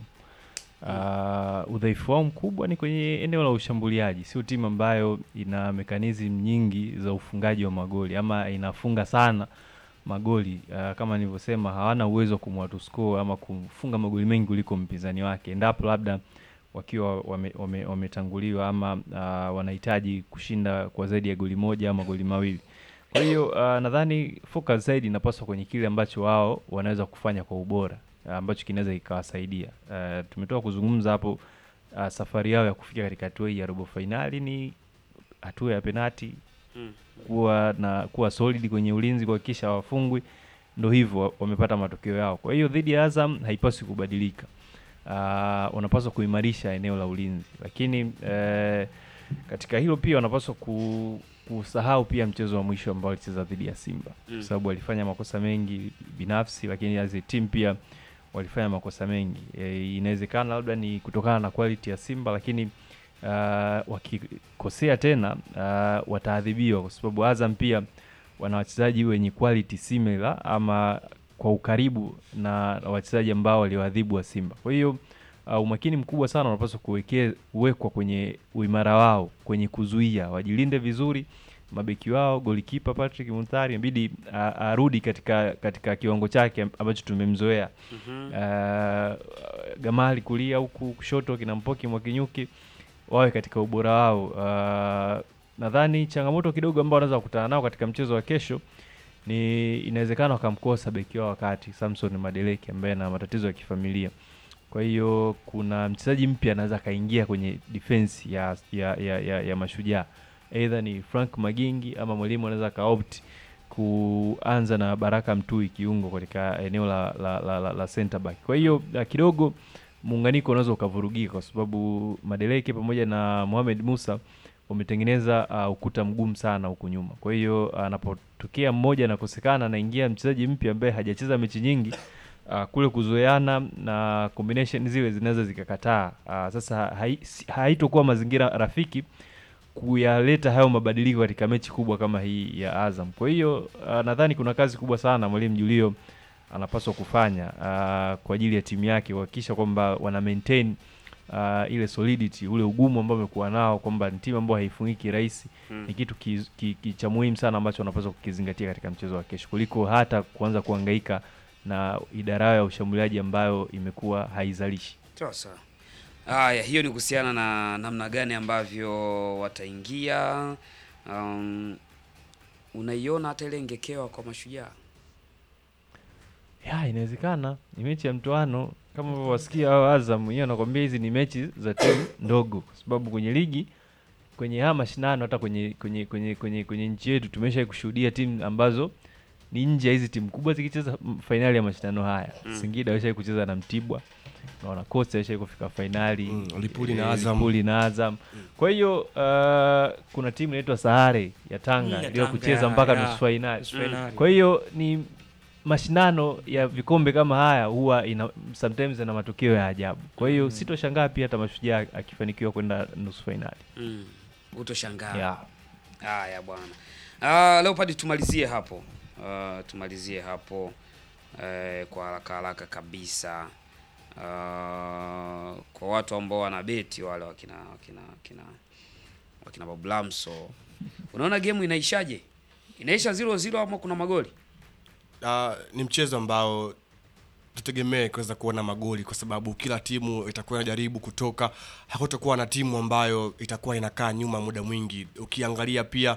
Uh, udhaifu wao mkubwa ni kwenye eneo la ushambuliaji. Sio timu ambayo ina mekanizm nyingi za ufungaji wa magoli ama inafunga sana magoli. Uh, kama nilivyosema, hawana uwezo kumwatu score ama kufunga magoli mengi kuliko mpinzani wake, endapo labda wakiwa wametanguliwa wame ama uh, wanahitaji kushinda kwa zaidi ya goli moja ama goli mawili. Kwa hiyo uh, nadhani focus zaidi inapaswa kwenye kile ambacho wao wanaweza kufanya kwa ubora, uh, ambacho kinaweza ikawasaidia. Uh, tumetoka kuzungumza hapo uh, safari yao ya kufika katika hatua hii ya robo finali ni hatua ya penalti mm. kuwa na kuwa solid kwenye ulinzi, kuhakikisha hawafungwi. Ndio hivyo wamepata matokeo yao. Kwa hiyo dhidi ya Azam haipaswi kubadilika. Uh, wanapaswa kuimarisha eneo la ulinzi, lakini uh, katika hilo pia wanapaswa ku, kusahau pia mchezo wa mwisho ambao walicheza dhidi ya Simba mm. kwa sababu walifanya makosa mengi binafsi, lakini as a team pia walifanya makosa mengi. E, inawezekana labda ni kutokana na quality ya Simba, lakini uh, wakikosea tena uh, wataadhibiwa, kwa sababu Azam pia wana wachezaji wenye quality similar ama kwa ukaribu na wachezaji ambao walioadhibu wa Simba. Kwa hiyo uh, umakini mkubwa sana unapaswa kuwekea uwekwa kwenye uimara wao kwenye kuzuia, wajilinde vizuri mabeki wao. Golikipa Patrick Muntari inabidi uh, arudi katika katika kiwango chake ambacho tumemzoea. Mm-hmm. Uh, Gamali kulia huku kushoto kina Mpoki Mwakinyuki wawe katika ubora wao. Uh, nadhani changamoto kidogo ambao wanaweza kukutana nao katika mchezo wa kesho ni inawezekana wakamkosa beki wao wakati Samson Madeleke ambaye ana matatizo ya kifamilia. Kwa hiyo kuna mchezaji mpya anaweza kaingia kwenye defense ya ya ya, ya, ya Mashujaa. Either ni Frank Magingi ama mwalimu anaweza kaopt kuanza na Baraka Mtui kiungo katika eneo la la, la, la, la center back. Kwa hiyo kidogo muunganiko unaweza ukavurugika, kwa sababu Madeleke pamoja na Mohamed Musa wametengeneza uh, ukuta mgumu sana huko nyuma. Kwa hiyo anapotokea uh, mmoja anakosekana, anaingia mchezaji mpya ambaye hajacheza mechi nyingi, uh, kule kuzoeana na combination zile zinaweza zikakataa. Uh, sasa haitokuwa mazingira rafiki kuyaleta hayo mabadiliko katika mechi kubwa kama hii ya Azam. Kwa hiyo uh, nadhani kuna kazi kubwa sana mwalimu Julio anapaswa kufanya uh, kwa ajili ya timu yake, kuhakikisha kwamba wana maintain Uh, ile solidity, ule ugumu ambao wamekuwa nao, kwamba ni timu ambayo haifungiki rahisi. Mm. Ni kitu ki, ki, ki cha muhimu sana ambacho wanapaswa kukizingatia katika mchezo wa kesho, kuliko hata kuanza kuhangaika na idara ya ushambuliaji ambayo imekuwa haizalishi. Sasa haya, hiyo ni kuhusiana na namna gani ambavyo wataingia. Um, unaiona hata ile ngekewa kwa Mashujaa? Ya, inawezekana ni mechi ya mtoano kama wasikia hao Azam hiyo, nakwambia hizi ni mechi za timu ndogo, kwa sababu kwenye ligi, kwenye haya mashindano, hata kwenye kwenye kwenye kwenye, kwenye nchi yetu tumesha kushuhudia timu ambazo ni nje ya hizi timu kubwa zikicheza finali ya mashindano haya. Mm. Singida walisha kucheza na Mtibwa, naona Costa walisha kufika finali. Mm. Lipuli na Azam. Lipuli na Azam. Mm. Kwa hiyo uh, kuna timu inaitwa Sahare ya Tanga ndio mm, kucheza mpaka nusu finali. Mm. Kwa hiyo ni mashindano ya vikombe kama haya huwa ina sometimes na matokeo ya ajabu. Kwa hiyo mm. sitoshangaa pia hata Mashujaa akifanikiwa kwenda nusu finali. Mm. Utoshangaa. Yeah. Haya bwana. Ah, leo padi tumalizie hapo. Uh, tumalizie hapo uh, kwa haraka haraka kabisa. Uh, kwa watu ambao wana beti wale wakina wakina wakina wakina Bablamso. Unaona game inaishaje? Inaisha zero zero ama kuna magoli? Uh, ni mchezo ambao tutegemee kuweza kuona magoli, kwa sababu kila timu itakuwa inajaribu kutoka. Hakutakuwa na timu ambayo itakuwa inakaa nyuma muda mwingi. Ukiangalia pia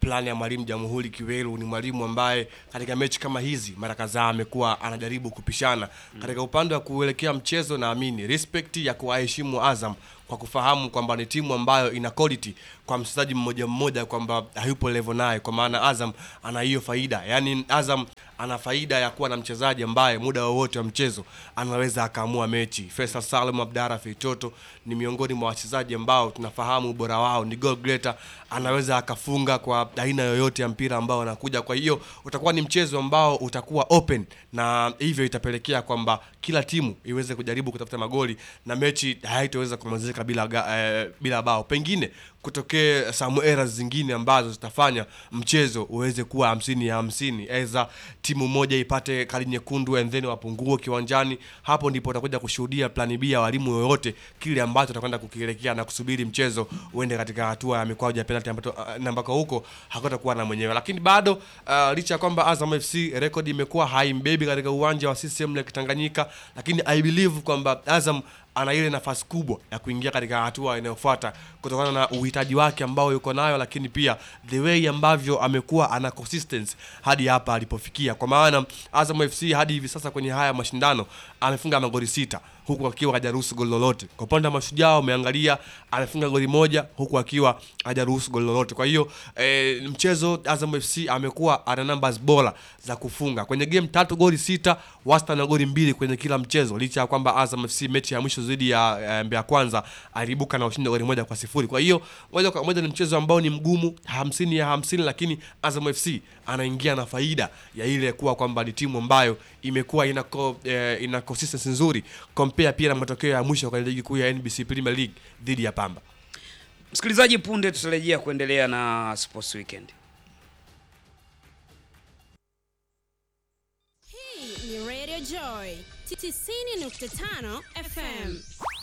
plan ya mwalimu Jamhuri Kiwelu. Ni mwalimu ambaye katika mechi kama hizi mara kadhaa amekuwa anajaribu kupishana. Mm. Katika upande wa kuelekea mchezo, naamini respect ya kuwaheshimu Azam kwa kufahamu kwamba ni timu ambayo ina quality kwa mchezaji mmoja mmoja, kwamba hayupo level naye, kwa maana Azam ana hiyo faida. Yaani Azam ana faida ya kuwa na mchezaji ambaye muda wowote wa mchezo anaweza akaamua mechi. Faisal Salum Abdara Feitoto ni miongoni mwa wachezaji ambao tunafahamu ubora wao, ni goal getter, anaweza akafunga kwa aina yoyote ya mpira ambao anakuja. Kwa hiyo utakuwa ni mchezo ambao utakuwa open, na hivyo itapelekea kwamba kila timu iweze kujaribu kutafuta magoli na mechi haitoweza kumalizika bila eh, bila bao. Pengine kutokee some errors zingine ambazo zitafanya mchezo uweze kuwa hamsini ya hamsini. Eza timu moja ipate kadi nyekundu and then wapungue kiwanjani. Hapo ndipo utakuja kushuhudia plan B ya walimu yoyote kile ambacho atakwenda kukielekea na kusubiri mchezo uende katika hatua ya mikwaju ya penalty ambapo uh, ambako huko hakutakuwa na mwenyewe. Lakini bado uh, licha kwamba Azam F C record imekuwa haimbebi katika uwanja wa C C M Lake Tanganyika, lakini I believe kwamba Azam ana ile nafasi kubwa ya kuingia katika hatua inayofuata kutokana na uhitaji wake ambao yuko nayo, lakini pia the way ambavyo amekuwa ana consistency hadi hapa alipofikia. Kwa maana Azam F C hadi hivi sasa kwenye haya mashindano amefunga magoli sita huku akiwa hajaruhusu goli lolote. Kwa upande wa Mashujaa umeangalia amefunga goli moja huku akiwa hajaruhusu goli lolote. Kwa hiyo e, mchezo Azam F C amekuwa ana numbers bora za kufunga. Kwenye game tatu goli sita, wastani na goli mbili kwenye kila mchezo, licha ya kwamba Azam F C mechi ya mwisho dhidi ya e, Mbeya Kwanza aliibuka na ushindi goli moja kwa sifuri. Kwa hiyo moja kwa moja ni mchezo ambao ni mgumu, hamsini ya hamsini, lakini Azam F C anaingia na faida ya ile kuwa kwamba ni timu ambayo imekuwa ina eh, ina consistency nzuri compare pia na matokeo ya mwisho kwa ligi kuu ya N B C Premier League dhidi ya Pamba. Msikilizaji, punde tutarejea kuendelea na Sports Weekend. Hii ni Radio Joy tisini nukta tano F M.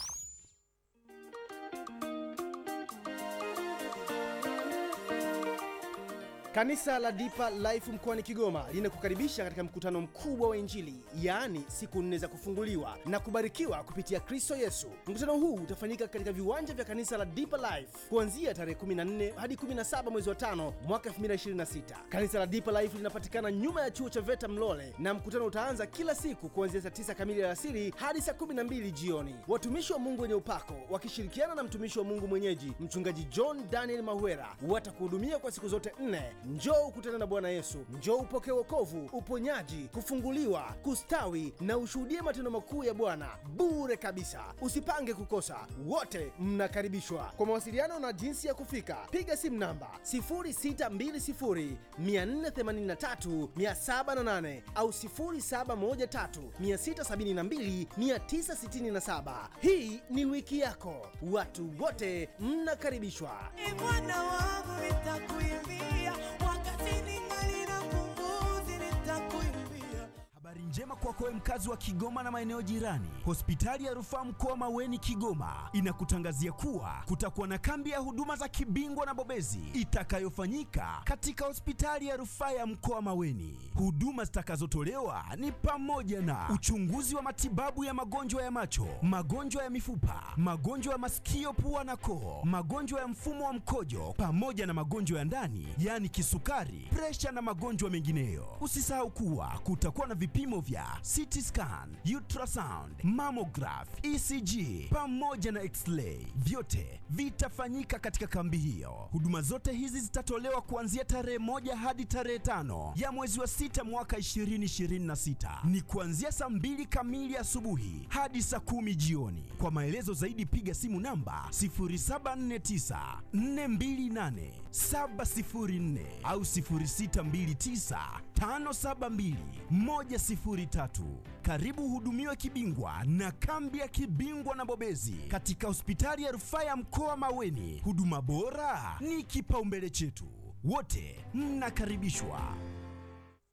Kanisa la Deeper Life mkoani Kigoma linakukaribisha katika mkutano mkubwa wa Injili, yaani siku nne za kufunguliwa na kubarikiwa kupitia Kristo Yesu. Mkutano huu utafanyika katika viwanja vya kanisa la Deeper Life kuanzia tarehe kumi na nne hadi kumi na saba mwezi wa tano mwaka elfu mbili ishirini na sita. Kanisa la Deeper Life linapatikana nyuma ya chuo cha Veta Mlole, na mkutano utaanza kila siku kuanzia saa tisa kamili alasiri hadi saa kumi na mbili jioni. Watumishi wa Mungu wenye upako wakishirikiana na mtumishi wa Mungu mwenyeji Mchungaji John Daniel Mahwera watakuhudumia kwa siku zote nne. Njoo ukutane na Bwana Yesu. Njoo upokee wokovu, uponyaji, kufunguliwa, kustawi na ushuhudie matendo makuu ya Bwana bure kabisa. Usipange kukosa. Wote mnakaribishwa. Kwa mawasiliano na jinsi ya kufika, piga simu namba sifuri sita mbili sifuri nne themanini tatu saba nane au sifuri saba moja tatu sita saba mbili tisa sita saba. Hii ni wiki yako. Watu wote mnakaribishwa. Bwana wangu nitakuimbia, wakati ningali na pumzi nitakuimbia. Habari njema kwako wewe mkazi wa Kigoma na maeneo jirani. Hospitali ya Rufaa Mkoa Maweni Kigoma inakutangazia kuwa kutakuwa na kambi ya huduma za kibingwa na bobezi itakayofanyika katika hospitali ya Rufaa ya Mkoa Maweni. Huduma zitakazotolewa ni pamoja na uchunguzi wa matibabu ya magonjwa ya macho, magonjwa ya mifupa, magonjwa ya masikio, pua na koo, magonjwa ya mfumo wa mkojo pamoja na magonjwa ya ndani, yani kisukari, presha na magonjwa mengineyo. Usisahau kuwa kutakuwa na vipimo vya C T scan, ultrasound, mammograph, E C G pamoja na X-ray. Vyote vitafanyika katika kambi hiyo. Huduma zote hizi zitatolewa kuanzia tarehe moja hadi tarehe tano ya mwezi wa sita mwaka ishirini ishirini na sita. Ni kuanzia saa mbili kamili asubuhi hadi saa kumi jioni. Kwa maelezo zaidi piga simu namba sifuri saba nne tisa nne mbili nane saba sifuri nne au sifuri sita mbili tisa tano saba mbili moja sifuri tatu. Karibu hudumiwe kibingwa na kambi ya kibingwa na bobezi katika hospitali ya Rufaa ya Mkoa Maweni. Huduma bora ni kipaumbele chetu. Wote mnakaribishwa. Jeff,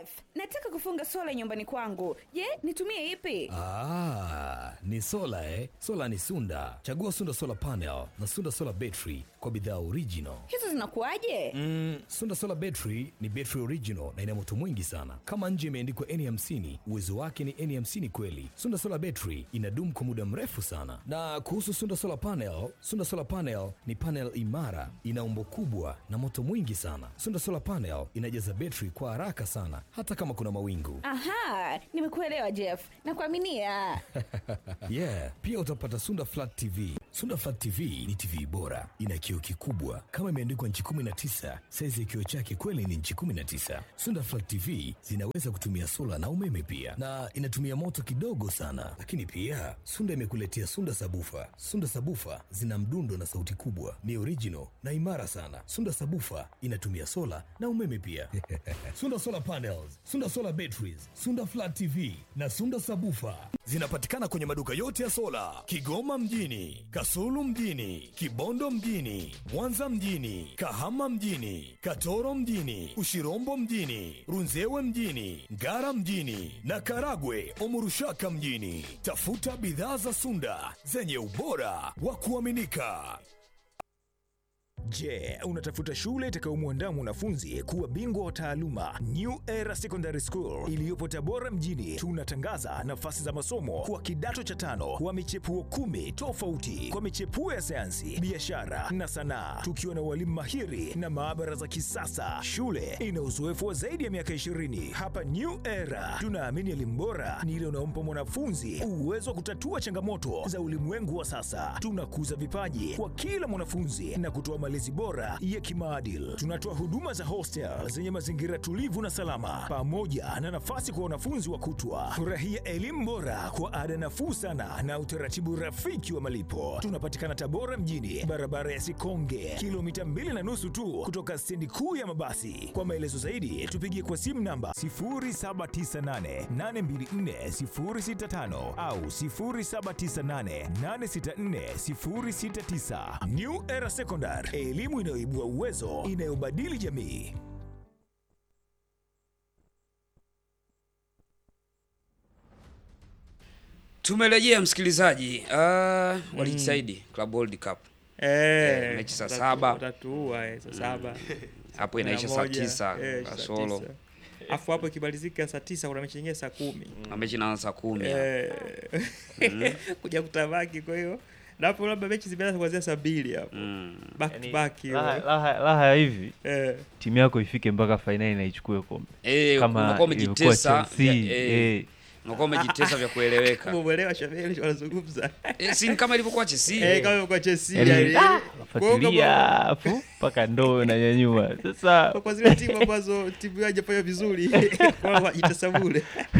Jeff, nataka kufunga sola nyumbani kwangu. Je, nitumie ipi? Ah, ni sola eh? Sola ni Sunda. Chagua Sunda Solar Panel na Sunda Solar Battery kwa bidhaa original. Hizo zinakuwaje? Mm, Sunda Solar Battery ni battery original na ina moto mwingi sana. Kama nje imeandikwa N hamsini, uwezo wake ni N hamsini kweli. Sunda Solar Battery inadumu kwa muda mrefu sana. Na kuhusu Sunda Solar Panel, Sunda Solar Panel ni panel imara, ina umbo kubwa na moto mwingi sana. Sunda Solar Panel inajaza battery kwa haraka sana hata kama kuna mawingu. Aha, nimekuelewa Jeff. Nakuaminia. Yeah, pia utapata Sunda Flat T V. Sunda Flat T V ni T V bora, ina kioo kikubwa kama imeandikwa nchi kumi na tisa. Size ya kioo chake kweli ni nchi kumi na tisa. Sunda Flat T V zinaweza kutumia sola na umeme pia, na inatumia moto kidogo sana. Lakini pia Sunda imekuletea Sunda Sabufa. Sunda Sabufa zina mdundo na sauti kubwa, ni original na imara sana. Sunda Sabufa inatumia sola na umeme pia. Sunda Solar Panels, Sunda Solar Batteries, Sunda Flat T V na Sunda Sabufa zinapatikana kwenye maduka yote ya sola Kigoma mjini, Kasulu mjini, Kibondo mjini, Mwanza mjini, Kahama mjini, Katoro mjini, Ushirombo mjini, Runzewe mjini, Ngara mjini na Karagwe Omurushaka mjini. Tafuta bidhaa za Sunda zenye ubora wa kuaminika. Je, unatafuta shule itakayomwandaa mwanafunzi kuwa bingwa wa taaluma? New Era Secondary School iliyopo Tabora mjini, tunatangaza nafasi za masomo kwa kidato cha tano wa michepuo kumi tofauti kwa michepuo ya sayansi, biashara na sanaa, tukiwa na walimu mahiri na maabara za kisasa. Shule ina uzoefu wa zaidi ya miaka ishirini. Hapa New Era tunaamini elimu bora ni ile unaompa mwanafunzi uwezo wa kutatua changamoto za ulimwengu wa sasa. Tunakuza vipaji kwa kila mwanafunzi na kutoa malezi bora ya kimaadili. Tunatoa huduma za hostel zenye mazingira tulivu na salama, pamoja na nafasi kwa wanafunzi wa kutwa. Furahia elimu bora kwa ada nafuu sana na utaratibu rafiki wa malipo. Tunapatikana Tabora mjini, barabara ya Sikonge, kilomita mbili na nusu tu kutoka stendi kuu ya mabasi. Kwa maelezo zaidi tupigie kwa simu namba sifuri saba tisa nane nane mbili nne sifuri sita tano au sifuri saba tisa nane nane sita nne sifuri sita tisa. New Era Secondary, elimu inayoibua uwezo, inayobadili jamii. Tumerejea msikilizaji. Uh, walijitahidi Club World Cup. Eh, eh mechi saa saba. Watatuua eh saa saba. Hapo inaisha saa tisa kasoro. Afu hapo ikimalizika saa tisa kuna mechi nyingine saa kumi. Na mechi inaanza saa kumi. Eh. Mm. Kuja kutabaki kwa hiyo. Na hapo labda mechi zimeanza kuanzia saa mbili hapo. Mm. Back to back hiyo. Laha hivi. Eh. Timu yako ifike mpaka finali na ichukue kombe. Eh, kama umejitesa. Eh. Unakuwa umejitesa vya kueleweka. Kama umeelewa Shabeli wanazungumza. Eh, si kama ilivyokuwa Chelsea. Eh, kama ilivyokuwa Chelsea yani. Fuatilia afu mpaka ndoo na nyanyua. Sasa kwa zile timu ambazo timu yao haijafanya vizuri kwa wajitesa bure.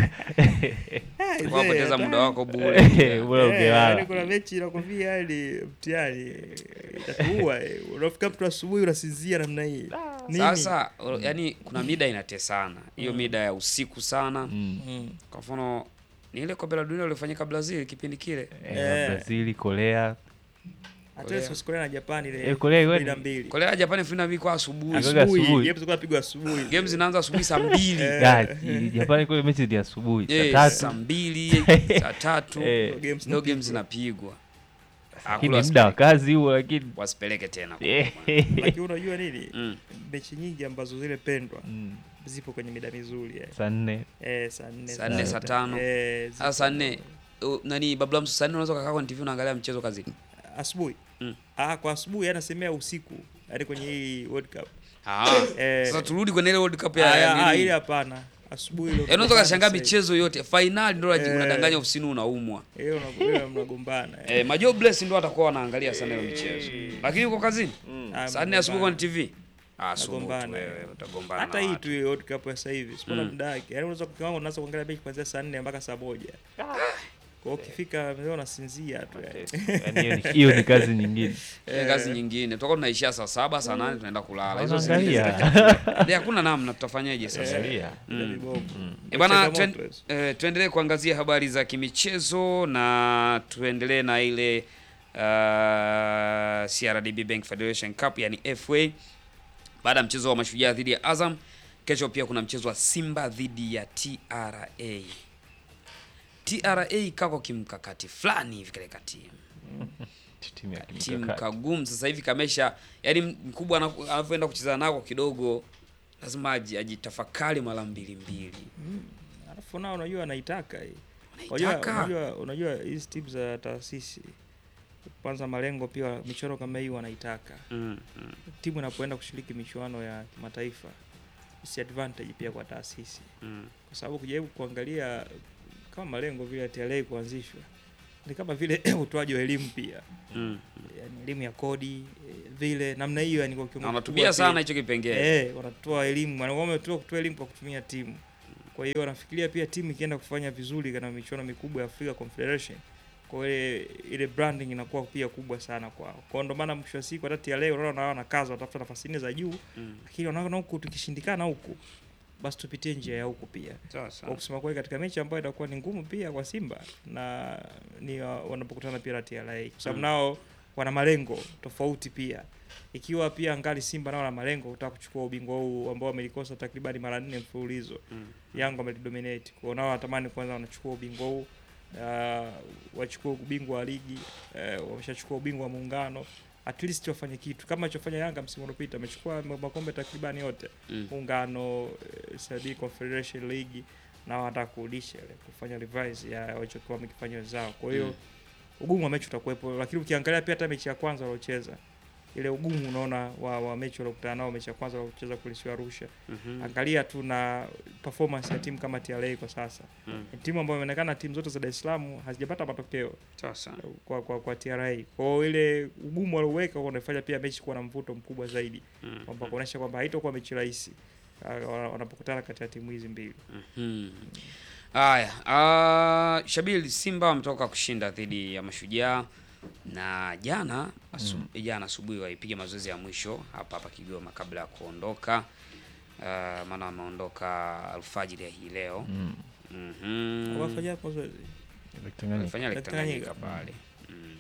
Kwa kupoteza muda wako bure. Bure ungelala. Kuna mechi inakwambia yani mtihani itakuwa unafika mtu asubuhi unasinzia namna hii. Sasa yani kuna mida inatesana. Hiyo mida ya usiku sana. Kwa mfano ni ile kombe la dunia iliyofanyika Brazil kipindi kile. Eh, Brazil, Korea. Hata sio Korea na Japan ile. Eh, Korea mbili. Korea na Japan elfu mbili kwa asubuhi. Asubuhi. Games zilikuwa pigwa asubuhi. Games zinaanza asubuhi saa mbili. Japan kwa mechi ni asubuhi saa tatu, saa mbili, saa tatu. Ndio games zinapigwa. Hakuna muda wa kazi huo, lakini wasipeleke tena. Lakini unajua nini? Mechi nyingi ambazo zile pendwa zipo kwenye mida mizuri eh. Saa nne. Eh, saa nne. Saa nne, saa tano. Eh, saa nne. Nani Bablam saa nne unaweza kukaa kwenye T V unaangalia mchezo kazini. Asubuhi. Mm. Ah, kwa asubuhi anasemea usiku. Hadi kwenye hii World Cup. Ah. Eh, sasa turudi kwenye ile World Cup ya ah, ile hapana. Asubuhi ile. Unaweza kashangaa michezo yote. Finali ndio unadanganya ofisini unaumwa. Eh, unakuwa mnagombana. Eh, Majo Bless ndio atakuwa anaangalia sana ile michezo. Lakini uko kazini? Saa nne asubuhi kwenye T V. Ah, sugombana wewe utagombana. Hata hii tu World Cup ya sasa hivi, sipona muda wake. Yaani unaweza kukiwango unaanza kuangalia mechi kuanzia saa nne mpaka saa moja. Kwa hiyo ukifika leo unasinzia tu yani. Hiyo ni kazi nyingine. Eh, kazi nyingine. Tutakuwa tunaishia saa saba, saa nane tunaenda kulala. Hizo zingine. Hakuna namna tutafanyaje sasa? Eh bana, tuendelee kuangazia habari za kimichezo na tuendelee na ile C R D B Bank Federation Cup yani F A. Baada ya mchezo wa Mashujaa dhidi ya Azam, Kesho pia kuna mchezo wa Simba dhidi ya T R A. T R A kako kimkakati fulani hivi katika timu. Timu ya Timu kimkakati. kagumu sasa hivi kamesha, yani mkubwa anapo- anapoenda kucheza nako kidogo lazima aji- ajitafakari mara mbili mbili. Mm. Alafu nao unajua anaitaka hii. Anaitaka. Unajua unajua unajua hizi timu za taasisi kwanza malengo pia michoro kama hii wanaitaka. Mm, mm. Timu inapoenda kushiriki michuano ya kimataifa is advantage pia kwa taasisi. Mm. Kwa sababu kujaribu kuangalia kama malengo vile ya T R A kuanzishwa ni kama vile utoaji wa elimu pia. Mm. Yaani elimu ya kodi eh, vile namna hiyo yani kwa kiwango Na wanatumia kikubwa sana pia. hicho kipengele. Eh, wanatoa elimu, wametoa kutoa elimu kwa kutumia timu. Kwa hiyo wanafikiria pia timu ikienda kufanya vizuri katika michuano mikubwa ya Africa Confederation, kwa ile ile branding inakuwa pia kubwa sana kwao. Kwa ndo maana mwisho wa siku hata T R A unaona wao na kazi watafuta nafasi nne za juu, Mm. lakini wanaona huku tukishindikana huku basi tupitie njia ya huku pia. Sasa. Kwa kusema kweli katika mechi ambayo itakuwa ni ngumu pia kwa Simba na ni uh, wanapokutana pia na T R A kwa sababu Mm. nao wana malengo tofauti pia. Ikiwa pia angali Simba nao wana malengo kutaka kuchukua ubingwa huu ambao wamelikosa takriban mara nne mfululizo. Mm. Yanga wamelidominate. Kwa hiyo nao wanatamani kwanza wanachukua ubingwa huu. Uh, wachukue ubingwa wa ligi, uh, wameshachukua ubingwa wa muungano. At least wafanye kitu kama alichofanya Yanga msimu uliopita, amechukua makombe takriban yote. Mm. Muungano, uh, S A D Confederation League na wanataka kurudisha ile kufanya revise ya walichokuwa wamekifanya wenzao. Kwa hiyo Mm. ugumu wa mechi utakuwepo, lakini ukiangalia pia hata mechi ya kwanza waliocheza ile ugumu unaona wa, wa mechi waliokutana nao mechi ya kwanza waliocheza kule sio Arusha. Mhm. Angalia tu na performance ya timu kama T R A kwa sasa. Mm. Ni timu ambayo imeonekana timu zote za Dar es Salaam hazijapata matokeo Sasa. kwa kwa, kwa T R A. Kwa hiyo ile ugumu walioweka unafanya pia mechi kuwa na mvuto mkubwa zaidi. Mm. Kwamba kuonesha kwamba haitakuwa mechi rahisi uh, wanapokutana kati ya timu hizi mbili. Mhm. Haya, uh, Shabil, Simba wametoka kushinda dhidi ya Mashujaa na jana asu, Mm. jana asubuhi walipiga mazoezi ya mwisho hapa hapa Kigoma kabla ya kuondoka. Uh, maana wameondoka alfajiri ya hii leo. Mm. Mhm. Wafanya hapo zoezi. Tanganyika. Walifanya Lake Tanganyika. Tanganyika pale. Mm.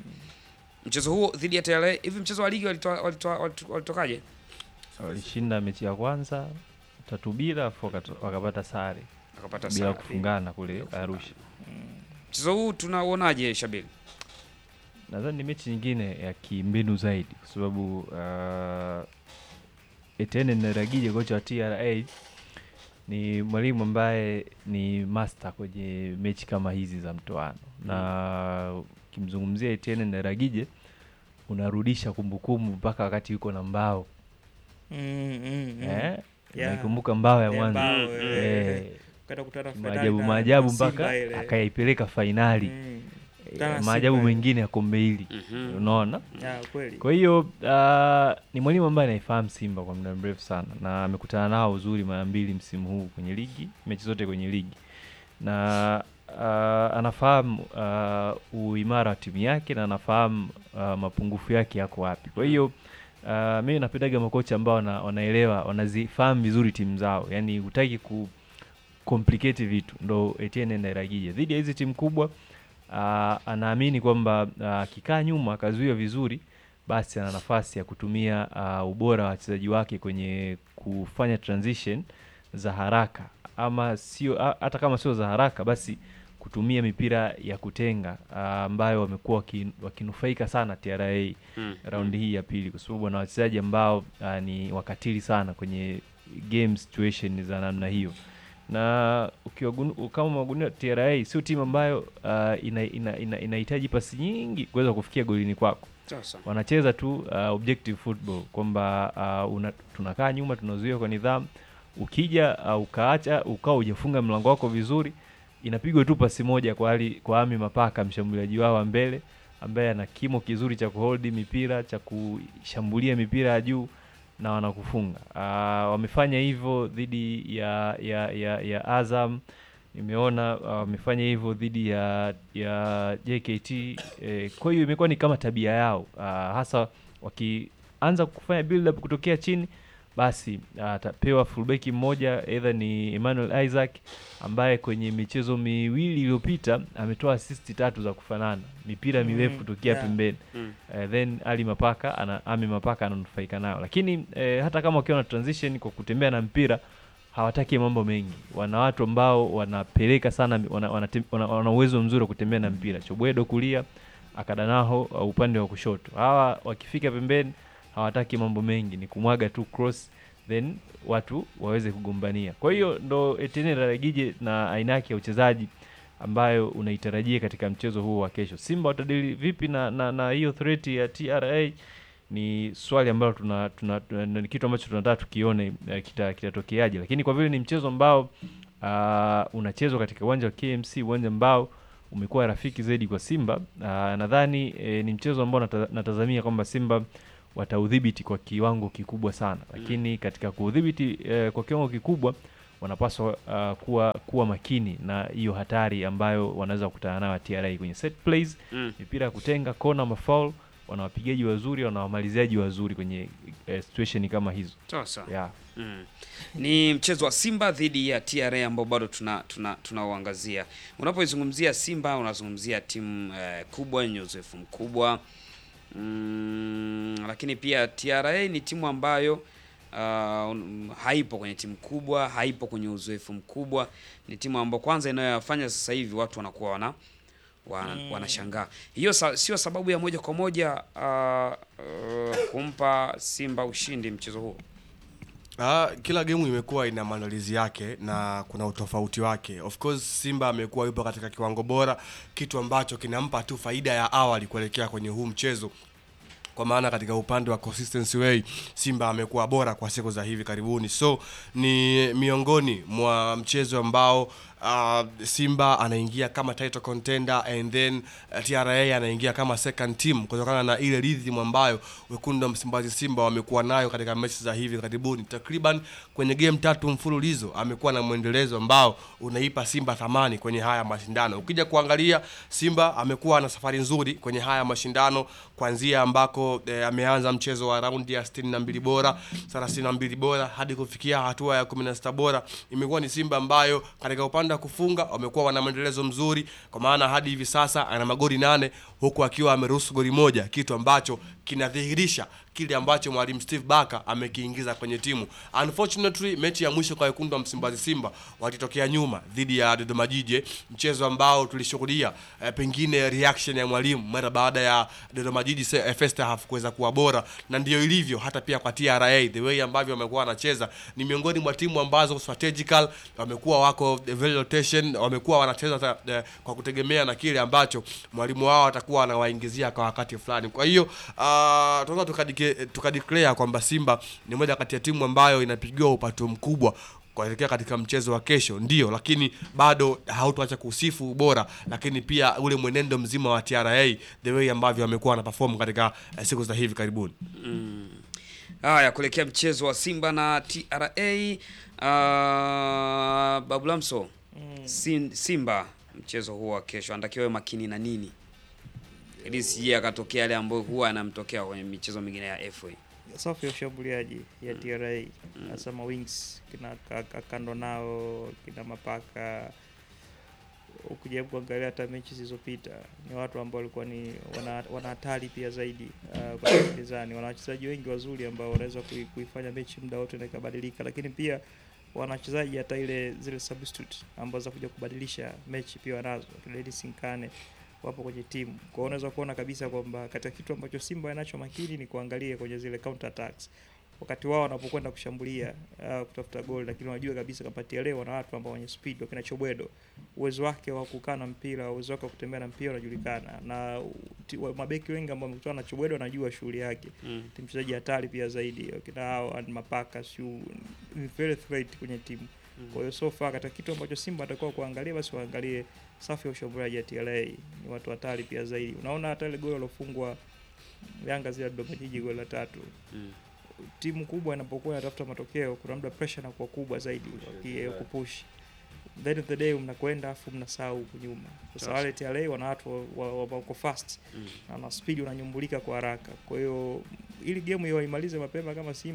Mchezo huo dhidi ya T R A, hivi mchezo wa ligi walitoa walitoa walitu- walitokaje? Walishinda mechi ya kwanza tatu bila, afu wakata- wakapata sare Wakapata bila sare. kufungana kule Arusha. Mchezo huu tunauonaje, Shabil? Nadhani ni mechi nyingine ya kimbinu zaidi kwa sababu uh, Etienne Ndaragije kocha wa T R A ni mwalimu ambaye ni master kwenye mechi kama hizi za mtoano, na ukimzungumzia Etienne Ndaragije unarudisha kumbukumbu mpaka wakati yuko na Mbao. Mm, mm, mm. Eh? Yeah. Naikumbuka Mbao ya Yeah, mwanzo. Mbao, eh. Eh. Kwenda kukutana finali Maajabu na- maajabu na Simba mpaka ile. akaipeleka fainali. Mm. Eh, Kutana na maajabu Simba ile. mengine ya kombe hili. Mhm. Unaona? Yeah, kweli. Kwa hiyo uh, ni mwalimu ambaye anaifahamu Simba kwa muda mrefu sana na amekutana nao uzuri mara mbili msimu huu kwenye ligi, mechi zote kwenye ligi. Na uh, anafahamu uh, uimara wa timu yake na anafahamu uh, mapungufu yake yako wapi. Kwa hiyo uh, mimi napendaga makocha ambao wana, wanaelewa, wanazifahamu vizuri timu zao. Yaani hutaki ku complicate vitu. Ndo Etienne Ndaragije dhidi ya hizi timu kubwa uh, anaamini kwamba akikaa uh, nyuma akazuia vizuri, basi ana nafasi ya kutumia uh, ubora wa wachezaji wake kwenye kufanya transition za haraka, ama sio a- hata kama sio za haraka, basi kutumia mipira ya kutenga uh, ambayo wamekuwa waki- wakinufaika sana T R A Mm. raundi hii ya pili, kwa sababu wana wachezaji ambao uh, ni wakatili sana kwenye game situation za namna hiyo. Na ukiwagunu kama magunia T R A sio timu ambayo uh, ina, ina, ina, inahitaji pasi nyingi kuweza kufikia golini kwako. Sasa. Wanacheza tu uh, objective football kwamba uh, una, tunakaa nyuma tunazuia kwa nidhamu. Ukija uh, ukaacha ukao hujafunga mlango wako vizuri, inapigwa tu pasi moja kwa hali kwa Ami Mapaka, mshambuliaji wao wa mbele ambaye ana kimo kizuri cha kuhold mipira, cha kushambulia mipira ya juu na wanakufunga. Uh, wamefanya hivyo dhidi ya, ya, ya, ya Azam. Nimeona uh, wamefanya hivyo dhidi ya ya J K T. Eh, kwa hiyo imekuwa ni kama tabia yao uh, hasa wakianza kufanya build up kutokea chini, basi atapewa fullback mmoja, either ni Emmanuel Isaac ambaye kwenye michezo miwili iliyopita ametoa assist tatu za kufanana, mipira mirefu Mm, tukia yeah. pembeni. Mm. Uh, then Ali Mapaka ana Ami Mapaka ananufaika nayo, lakini eh, hata kama wakiwa na transition kwa kutembea na mpira hawataki mambo mengi. Wana watu ambao wanapeleka sana, wana wana, wana, wana uwezo mzuri wa kutembea na mpira. Chobwedo kulia, Akadanaho uh, upande wa kushoto. Hawa wakifika pembeni hawataki mambo mengi, ni kumwaga tu cross then watu waweze kugombania. Kwa hiyo ndo Etienne Raragije na aina yake ya uchezaji ambayo unaitarajia katika mchezo huo wa kesho. Simba watadili vipi na na, na hiyo threat ya T R A? Ni swali ambalo tuna, tuna, tuna ni kitu ambacho tunataka tukione uh, kita kitatokeaje, lakini kwa vile ni mchezo ambao uh, unachezwa katika uwanja wa K M C, uwanja ambao umekuwa rafiki zaidi kwa Simba, uh, nadhani eh, ni mchezo ambao nata, natazamia kwamba Simba wataudhibiti kwa kiwango kikubwa sana, lakini katika kuudhibiti eh, kwa kiwango kikubwa wanapaswa uh, kuwa kuwa makini na hiyo hatari ambayo wanaweza kukutana nayo T R A kwenye set plays, Mm. mipira kutenga, kona, mafoul, wana wapigaji wazuri, wana wamaliziaji wazuri kwenye eh, situation kama hizo. Sasa. Yeah. Mm. Ni mchezo wa Simba dhidi ya T R A ambao bado tuna tuna tunauangazia. Unapoizungumzia Simba unazungumzia timu eh, kubwa yenye uzoefu mkubwa. Mm, lakini pia T R A ni timu ambayo uh, haipo kwenye timu kubwa, haipo kwenye uzoefu mkubwa. Ni timu ambayo kwanza inayofanya sasa hivi watu wanakuwa wana wana, Mm. wanashangaa. Hiyo sa, sio sababu ya moja kwa moja uh, uh, kumpa Simba ushindi mchezo huo. Ah, kila game imekuwa ina maandalizi yake na kuna utofauti wake. Of course Simba amekuwa yupo katika kiwango bora, kitu ambacho kinampa tu faida ya awali kuelekea kwenye huu mchezo. Kwa maana katika upande wa consistency way Simba amekuwa bora kwa siku za hivi karibuni. So ni miongoni mwa mchezo ambao uh, Simba anaingia kama title contender and then uh, T R A anaingia kama second team kutokana na ile rhythm ambayo wekundu wa Msimbazi Simba wamekuwa nayo katika mechi za hivi karibuni. Takriban kwenye game tatu mfululizo amekuwa na mwendelezo ambao unaipa Simba thamani kwenye haya mashindano. Ukija kuangalia Simba amekuwa na safari nzuri kwenye haya mashindano kuanzia ambako eh, ameanza mchezo wa raundi ya sitini na mbili bora, thelathini na mbili bora hadi kufikia hatua ya kumi na sita bora. Imekuwa ni Simba ambayo katika upande wa kufunga wamekuwa wana maendelezo mzuri, kwa maana hadi hivi sasa ana magoli nane huku akiwa ameruhusu goli moja, kitu ambacho kinadhihirisha kile ambacho mwalimu Steve Barker amekiingiza kwenye timu. Unfortunately mechi ya mwisho kwa wekundu wa Msimbazi Simba walitokea nyuma dhidi ya Dodoma Jiji, mchezo ambao tulishuhudia eh, pengine reaction ya mwalimu mara baada ya Dodoma Jiji first half kuweza kuwa bora, na ndio ilivyo hata pia kwa T R A. The way ambavyo wamekuwa wanacheza ni miongoni mwa timu ambazo strategical, wamekuwa wako very rotation, wamekuwa wanacheza eh, kwa kutegemea na kile ambacho mwalimu wao atakuwa anawaingizia kwa wakati fulani. Kwa hiyo uh, tunaweza tukadike tukadeclare kwamba Simba ni moja kati ya timu ambayo inapigiwa upato mkubwa kuelekea katika mchezo wa kesho, ndio, lakini bado hautuacha kusifu ubora, lakini pia ule mwenendo mzima wa T R A, the way ambavyo wamekuwa wana perform katika uh, siku za hivi karibuni. Mm. Haya, kuelekea mchezo wa Simba na T R A, uh, Babu Lamso, Mm. Sim, Simba mchezo huo wa kesho anatakiwa makini na nini ili sije akatokea yale ambayo huwa anamtokea kwenye michezo mingine ya F A? Safu ya ushambuliaji ya T R A hasa ma wings kina kando nao kina Mapaka, ukijaribu kuangalia hata mechi zilizopita ni watu ambao walikuwa ni wana, wana hatari pia zaidi uh, kwa mpinzani. Wana wachezaji wengi wazuri ambao wanaweza kuifanya mechi muda wote na ikabadilika, lakini pia wana wachezaji hata ile zile substitute ambazo za kuja kubadilisha mechi pia wanazo. Dennis Nkane wapo kwenye timu. Kwa hiyo unaweza kuona kabisa kwamba katika kitu ambacho Simba yanacho makini ni kuangalia kwenye zile counter attacks. Wakati wao wanapokwenda kushambulia uh, kutafuta goal, lakini wanajua kabisa kama T R A wana watu ambao wenye speed, wakina Chobwedo. Uwezo wake wa kukaa na mpira, uwezo wake wa kutembea na mpira unajulikana. Na uh, mabeki wengi ambao wamekutana na Chobwedo wanajua shughuli yake. Mm. Ni mchezaji hatari pia zaidi. Wakina hao Mapaka sio ni very threat kwenye timu. Mm. Kwa hiyo so far katika kitu ambacho Simba atakuwa kuangalia, basi waangalie safu ya ushambuliaji ya T R A, ni watu hatari pia zaidi. Unaona hata ile goli lilofungwa Yanga zile Dodoma Jiji goli la tatu. Mm. Timu kubwa inapokuwa inatafuta matokeo kuna muda pressure inakuwa kubwa zaidi ya kupush. Then of the day mnakwenda afu mnasahau huko nyuma. Sasa wale T R A wana watu wako fast. Mm. Na speed unanyumbulika kwa haraka. Kwa hiyo ili game hiyo imalize mapema kama Simba,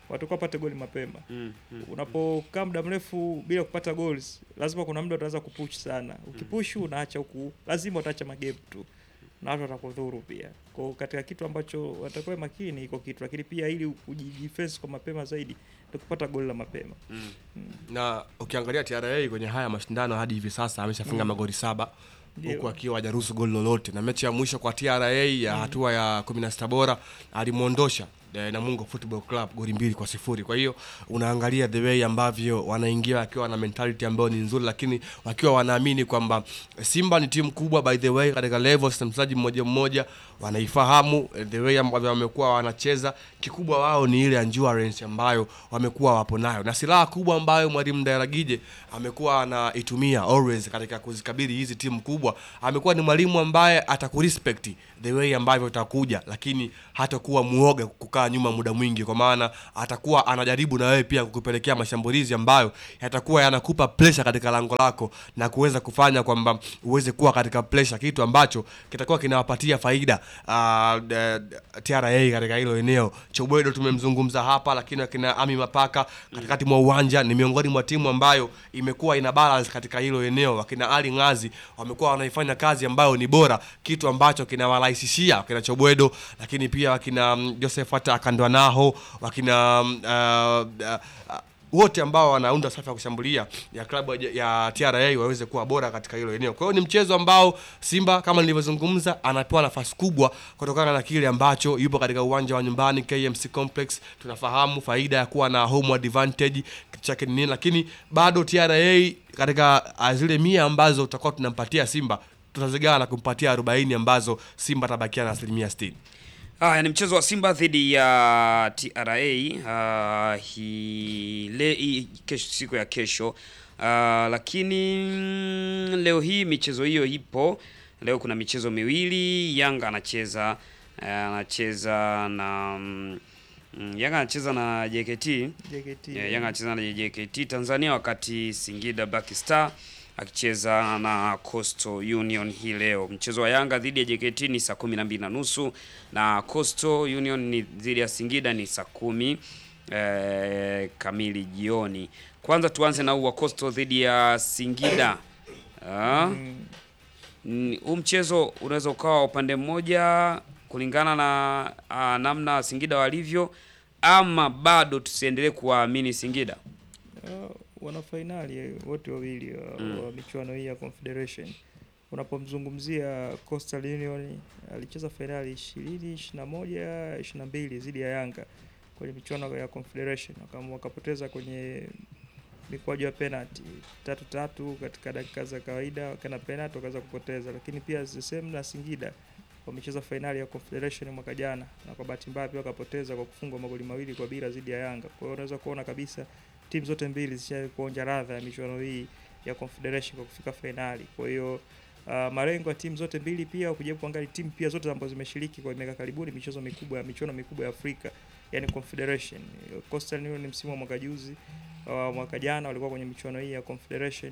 watakuwa wapate goli mapema. Mm, mm, Unapokaa muda mrefu bila kupata goals, lazima kuna muda utaanza kupush sana. Ukipush unaacha huku, lazima utaacha magame tu. Na watu watakudhuru pia. Kwa katika kitu ambacho watakuwa makini iko kitu, lakini pia ili kujidefense kwa mapema zaidi ndio kupata goli la mapema. Mm. Mm. Na ukiangalia T R A kwenye haya mashindano hadi hivi sasa ameshafunga Mm. magoli saba Ndio. huku akiwa hajaruhusu goli lolote, na mechi ya mwisho kwa T R A ya Mm. hatua ya kumi na sita bora alimuondosha eh, Namungo Football Club goli mbili kwa sifuri. Kwa hiyo unaangalia the way ambavyo wanaingia wakiwa na mentality ambayo ni nzuri, lakini wakiwa wanaamini kwamba Simba ni timu kubwa by the way katika levels, mchezaji mmoja mmoja wanaifahamu eh, the way ambavyo wamekuwa wanacheza. Kikubwa wao ni ile endurance ambayo wamekuwa wapo nayo, na silaha kubwa ambayo mwalimu Ndairagije amekuwa anaitumia always katika kuzikabili hizi timu kubwa. Amekuwa ni mwalimu ambaye atakurespect the way ambavyo utakuja, lakini hatakuwa muoga kukaa nyuma muda mwingi, kwa maana atakuwa anajaribu na wewe pia kukupelekea mashambulizi ambayo yatakuwa yanakupa pressure katika lango lako na kuweza kufanya kwamba uweze kuwa katika pressure, kitu ambacho kitakuwa kinawapatia faida uh, T R A katika hilo eneo. Chobwedo tumemzungumza hapa, lakini akina Ami Mapaka katikati mwa uwanja ni miongoni mwa timu ambayo imekuwa ina balance katika hilo eneo. Wakina Ali Ngazi wamekuwa wanaifanya kazi ambayo ni bora, kitu ambacho kinawarahisishia kina Chobwedo, lakini pia wakina um, Josephat Akandwanaho, wakina um, uh, uh, wote ambao wanaunda safu ya kushambulia ya klabu ya T R A waweze kuwa bora katika hilo eneo. Kwa hiyo ni mchezo ambao Simba kama nilivyozungumza anapewa nafasi kubwa kutokana na kile ambacho yupo katika uwanja wa nyumbani K M C Complex. Tunafahamu faida ya kuwa na home advantage kitu chake ni nini, lakini bado T R A katika zile mia ambazo tutakuwa tunampatia Simba tutazigawa na kumpatia arobaini ambazo Simba tabakia na asilimia sitini. Ah, ni mchezo wa Simba dhidi ya T R A uh, hii le hii kesho, siku ya kesho. Uh, lakini mm, leo hii michezo hiyo ipo. Leo kuna michezo miwili. Yanga anacheza uh, anacheza na mm, Yanga anacheza na J K T. J K T. Yeah, Yanga anacheza na J K T Tanzania, wakati Singida Black Star akicheza na Coastal Union hii leo. Mchezo wa Yanga dhidi ya J K T ni saa kumi na mbili na nusu na Coastal Union ni dhidi ya Singida ni saa kumi eh, kamili jioni. Kwanza tuanze na wa Coastal dhidi ya Singida. Ah. Mm. Huu mchezo unaweza ukawa upande mmoja kulingana na uh, namna Singida walivyo, ama bado tusiendelee kuwaamini Singida. Uh, wana finali wote wawili uh, mm. wa michuano hii ya Confederation. Unapomzungumzia Coastal Union alicheza finali ishirini, ishirini na moja, ishirini na mbili dhidi ya Yanga kwenye michuano ya Confederation, kama wakapoteza kwenye mikwaju ya penalty tatu tatu katika dakika za kawaida, kana penalty wakaweza kupoteza. Lakini pia the same na Singida wamecheza finali ya Confederation mwaka jana na kwa bahati mbaya pia wakapoteza kwa kufungwa magoli mawili kwa bila dhidi ya Yanga. Kwa hiyo unaweza kuona kabisa timu zote mbili zishawahi kuonja radha ya michuano hii ya Confederation kwa kufika finali. Kwa hiyo uh, malengo ya timu zote mbili pia kujaribu kuangalia timu pia zote ambazo zimeshiriki kwa miaka karibuni michezo mikubwa ya michuano mikubwa ya Afrika, yani Confederation. Coastal Union ni msimu wa mwaka juzi, uh, mwaka jana walikuwa kwenye michuano hii ya Confederation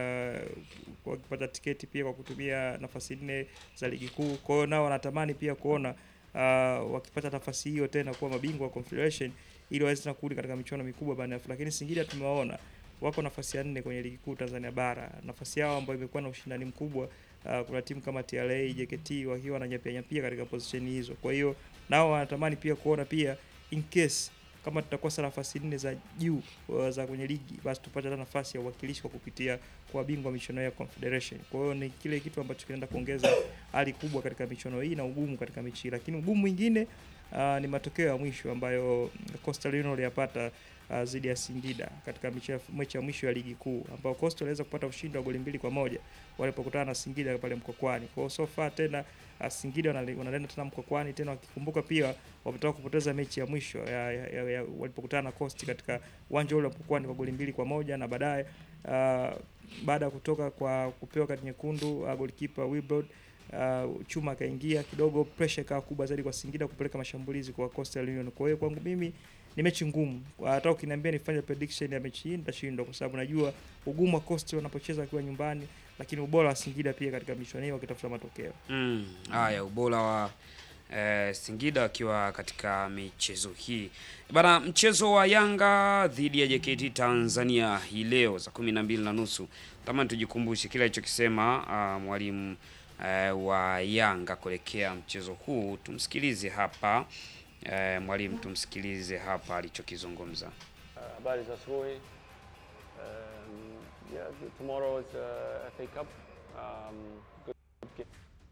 uh, wakipata tiketi pia kwa kutumia nafasi nne za ligi kuu. Kwa hiyo nao wanatamani pia kuona uh, wakipata nafasi hiyo tena kuwa mabingwa wa Confederation ili waweze kurudi katika michuano mikubwa barani Afrika. Lakini Singida tumewaona wako nafasi ya nne kwenye ligi kuu Tanzania bara. Nafasi yao ambayo imekuwa na ushindani mkubwa, uh, kuna timu kama T R A, J K T wakiwa na nyapia nyapia katika position hizo. Kwa hiyo nao wanatamani pia kuona pia in case kama tutakosa nafasi nne za juu uh, za kwenye ligi, basi tupate nafasi ya uwakilishi kwa kupitia kwa bingwa michuano ya Confederation. Kwa hiyo ni kile kitu ambacho kinaenda kuongeza hali kubwa katika michuano hii na ugumu katika mechi. Lakini ugumu mwingine uh, ni matokeo ya mwisho ambayo Coastal Union waliyapata uh, zidi ya Singida katika mechi ya mwisho ya ligi kuu, ambao Coastal waliweza kupata ushindi wa goli mbili kwa moja walipokutana na Singida pale Mkokwani. Kwa hiyo so far tena uh, Singida wanaenda tena Mkokwani tena, wakikumbuka pia wametoka kupoteza mechi ya mwisho ya, ya, ya, ya, walipokutana na Coast katika uwanja ule wa Mkokwani kwa goli mbili kwa moja na baadaye uh, baada ya kutoka kwa kupewa kadi nyekundu uh, goalkeeper Wilbrod uh, chuma akaingia kidogo, pressure ikawa kubwa zaidi kwa Singida kupeleka mashambulizi kwa Coastal Union. Kwa hiyo kwangu mimi ni mechi ngumu. Hata ukiniambia nifanye prediction ya mechi hii nitashindwa, kwa sababu najua ugumu wa Coastal wanapocheza akiwa nyumbani, lakini ubora wa Singida pia katika michuano hiyo wakitafuta matokeo. Mm, haya ubora wa eh, Singida wakiwa katika michezo hii. Bana, mchezo wa Yanga dhidi ya J K T Tanzania hii leo saa kumi na mbili na nusu. Tamani tujikumbushe kile alichokisema uh, mwalimu uh, wa Yanga kuelekea mchezo huu. Tumsikilize hapa uh, mwalimu, tumsikilize hapa alichokizungumza. Habari za asubuhi. Um, yeah, tomorrow is uh, F A Cup. Um, good game.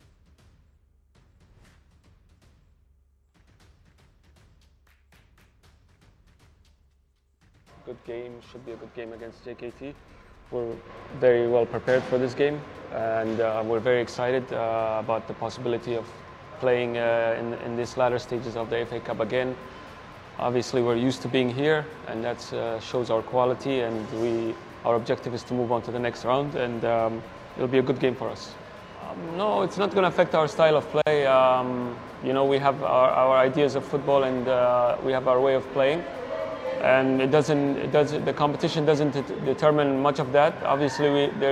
Good game, should be a good game against J K T. We're very well prepared for this game, and uh, we're very excited uh, about the possibility of playing uh, in, in these latter stages of the F A Cup again. Obviously, we're used to being here, and that uh, shows our quality, and we, our objective is to move on to the next round, and um, it'll be a good game for us. Um, no, it's not going to affect our style of play. Um, you know, we have our, our ideas of football, and uh, we have our way of playing. And it doesn't, it does, the competition doesn't determine much of that. Obviously, we, there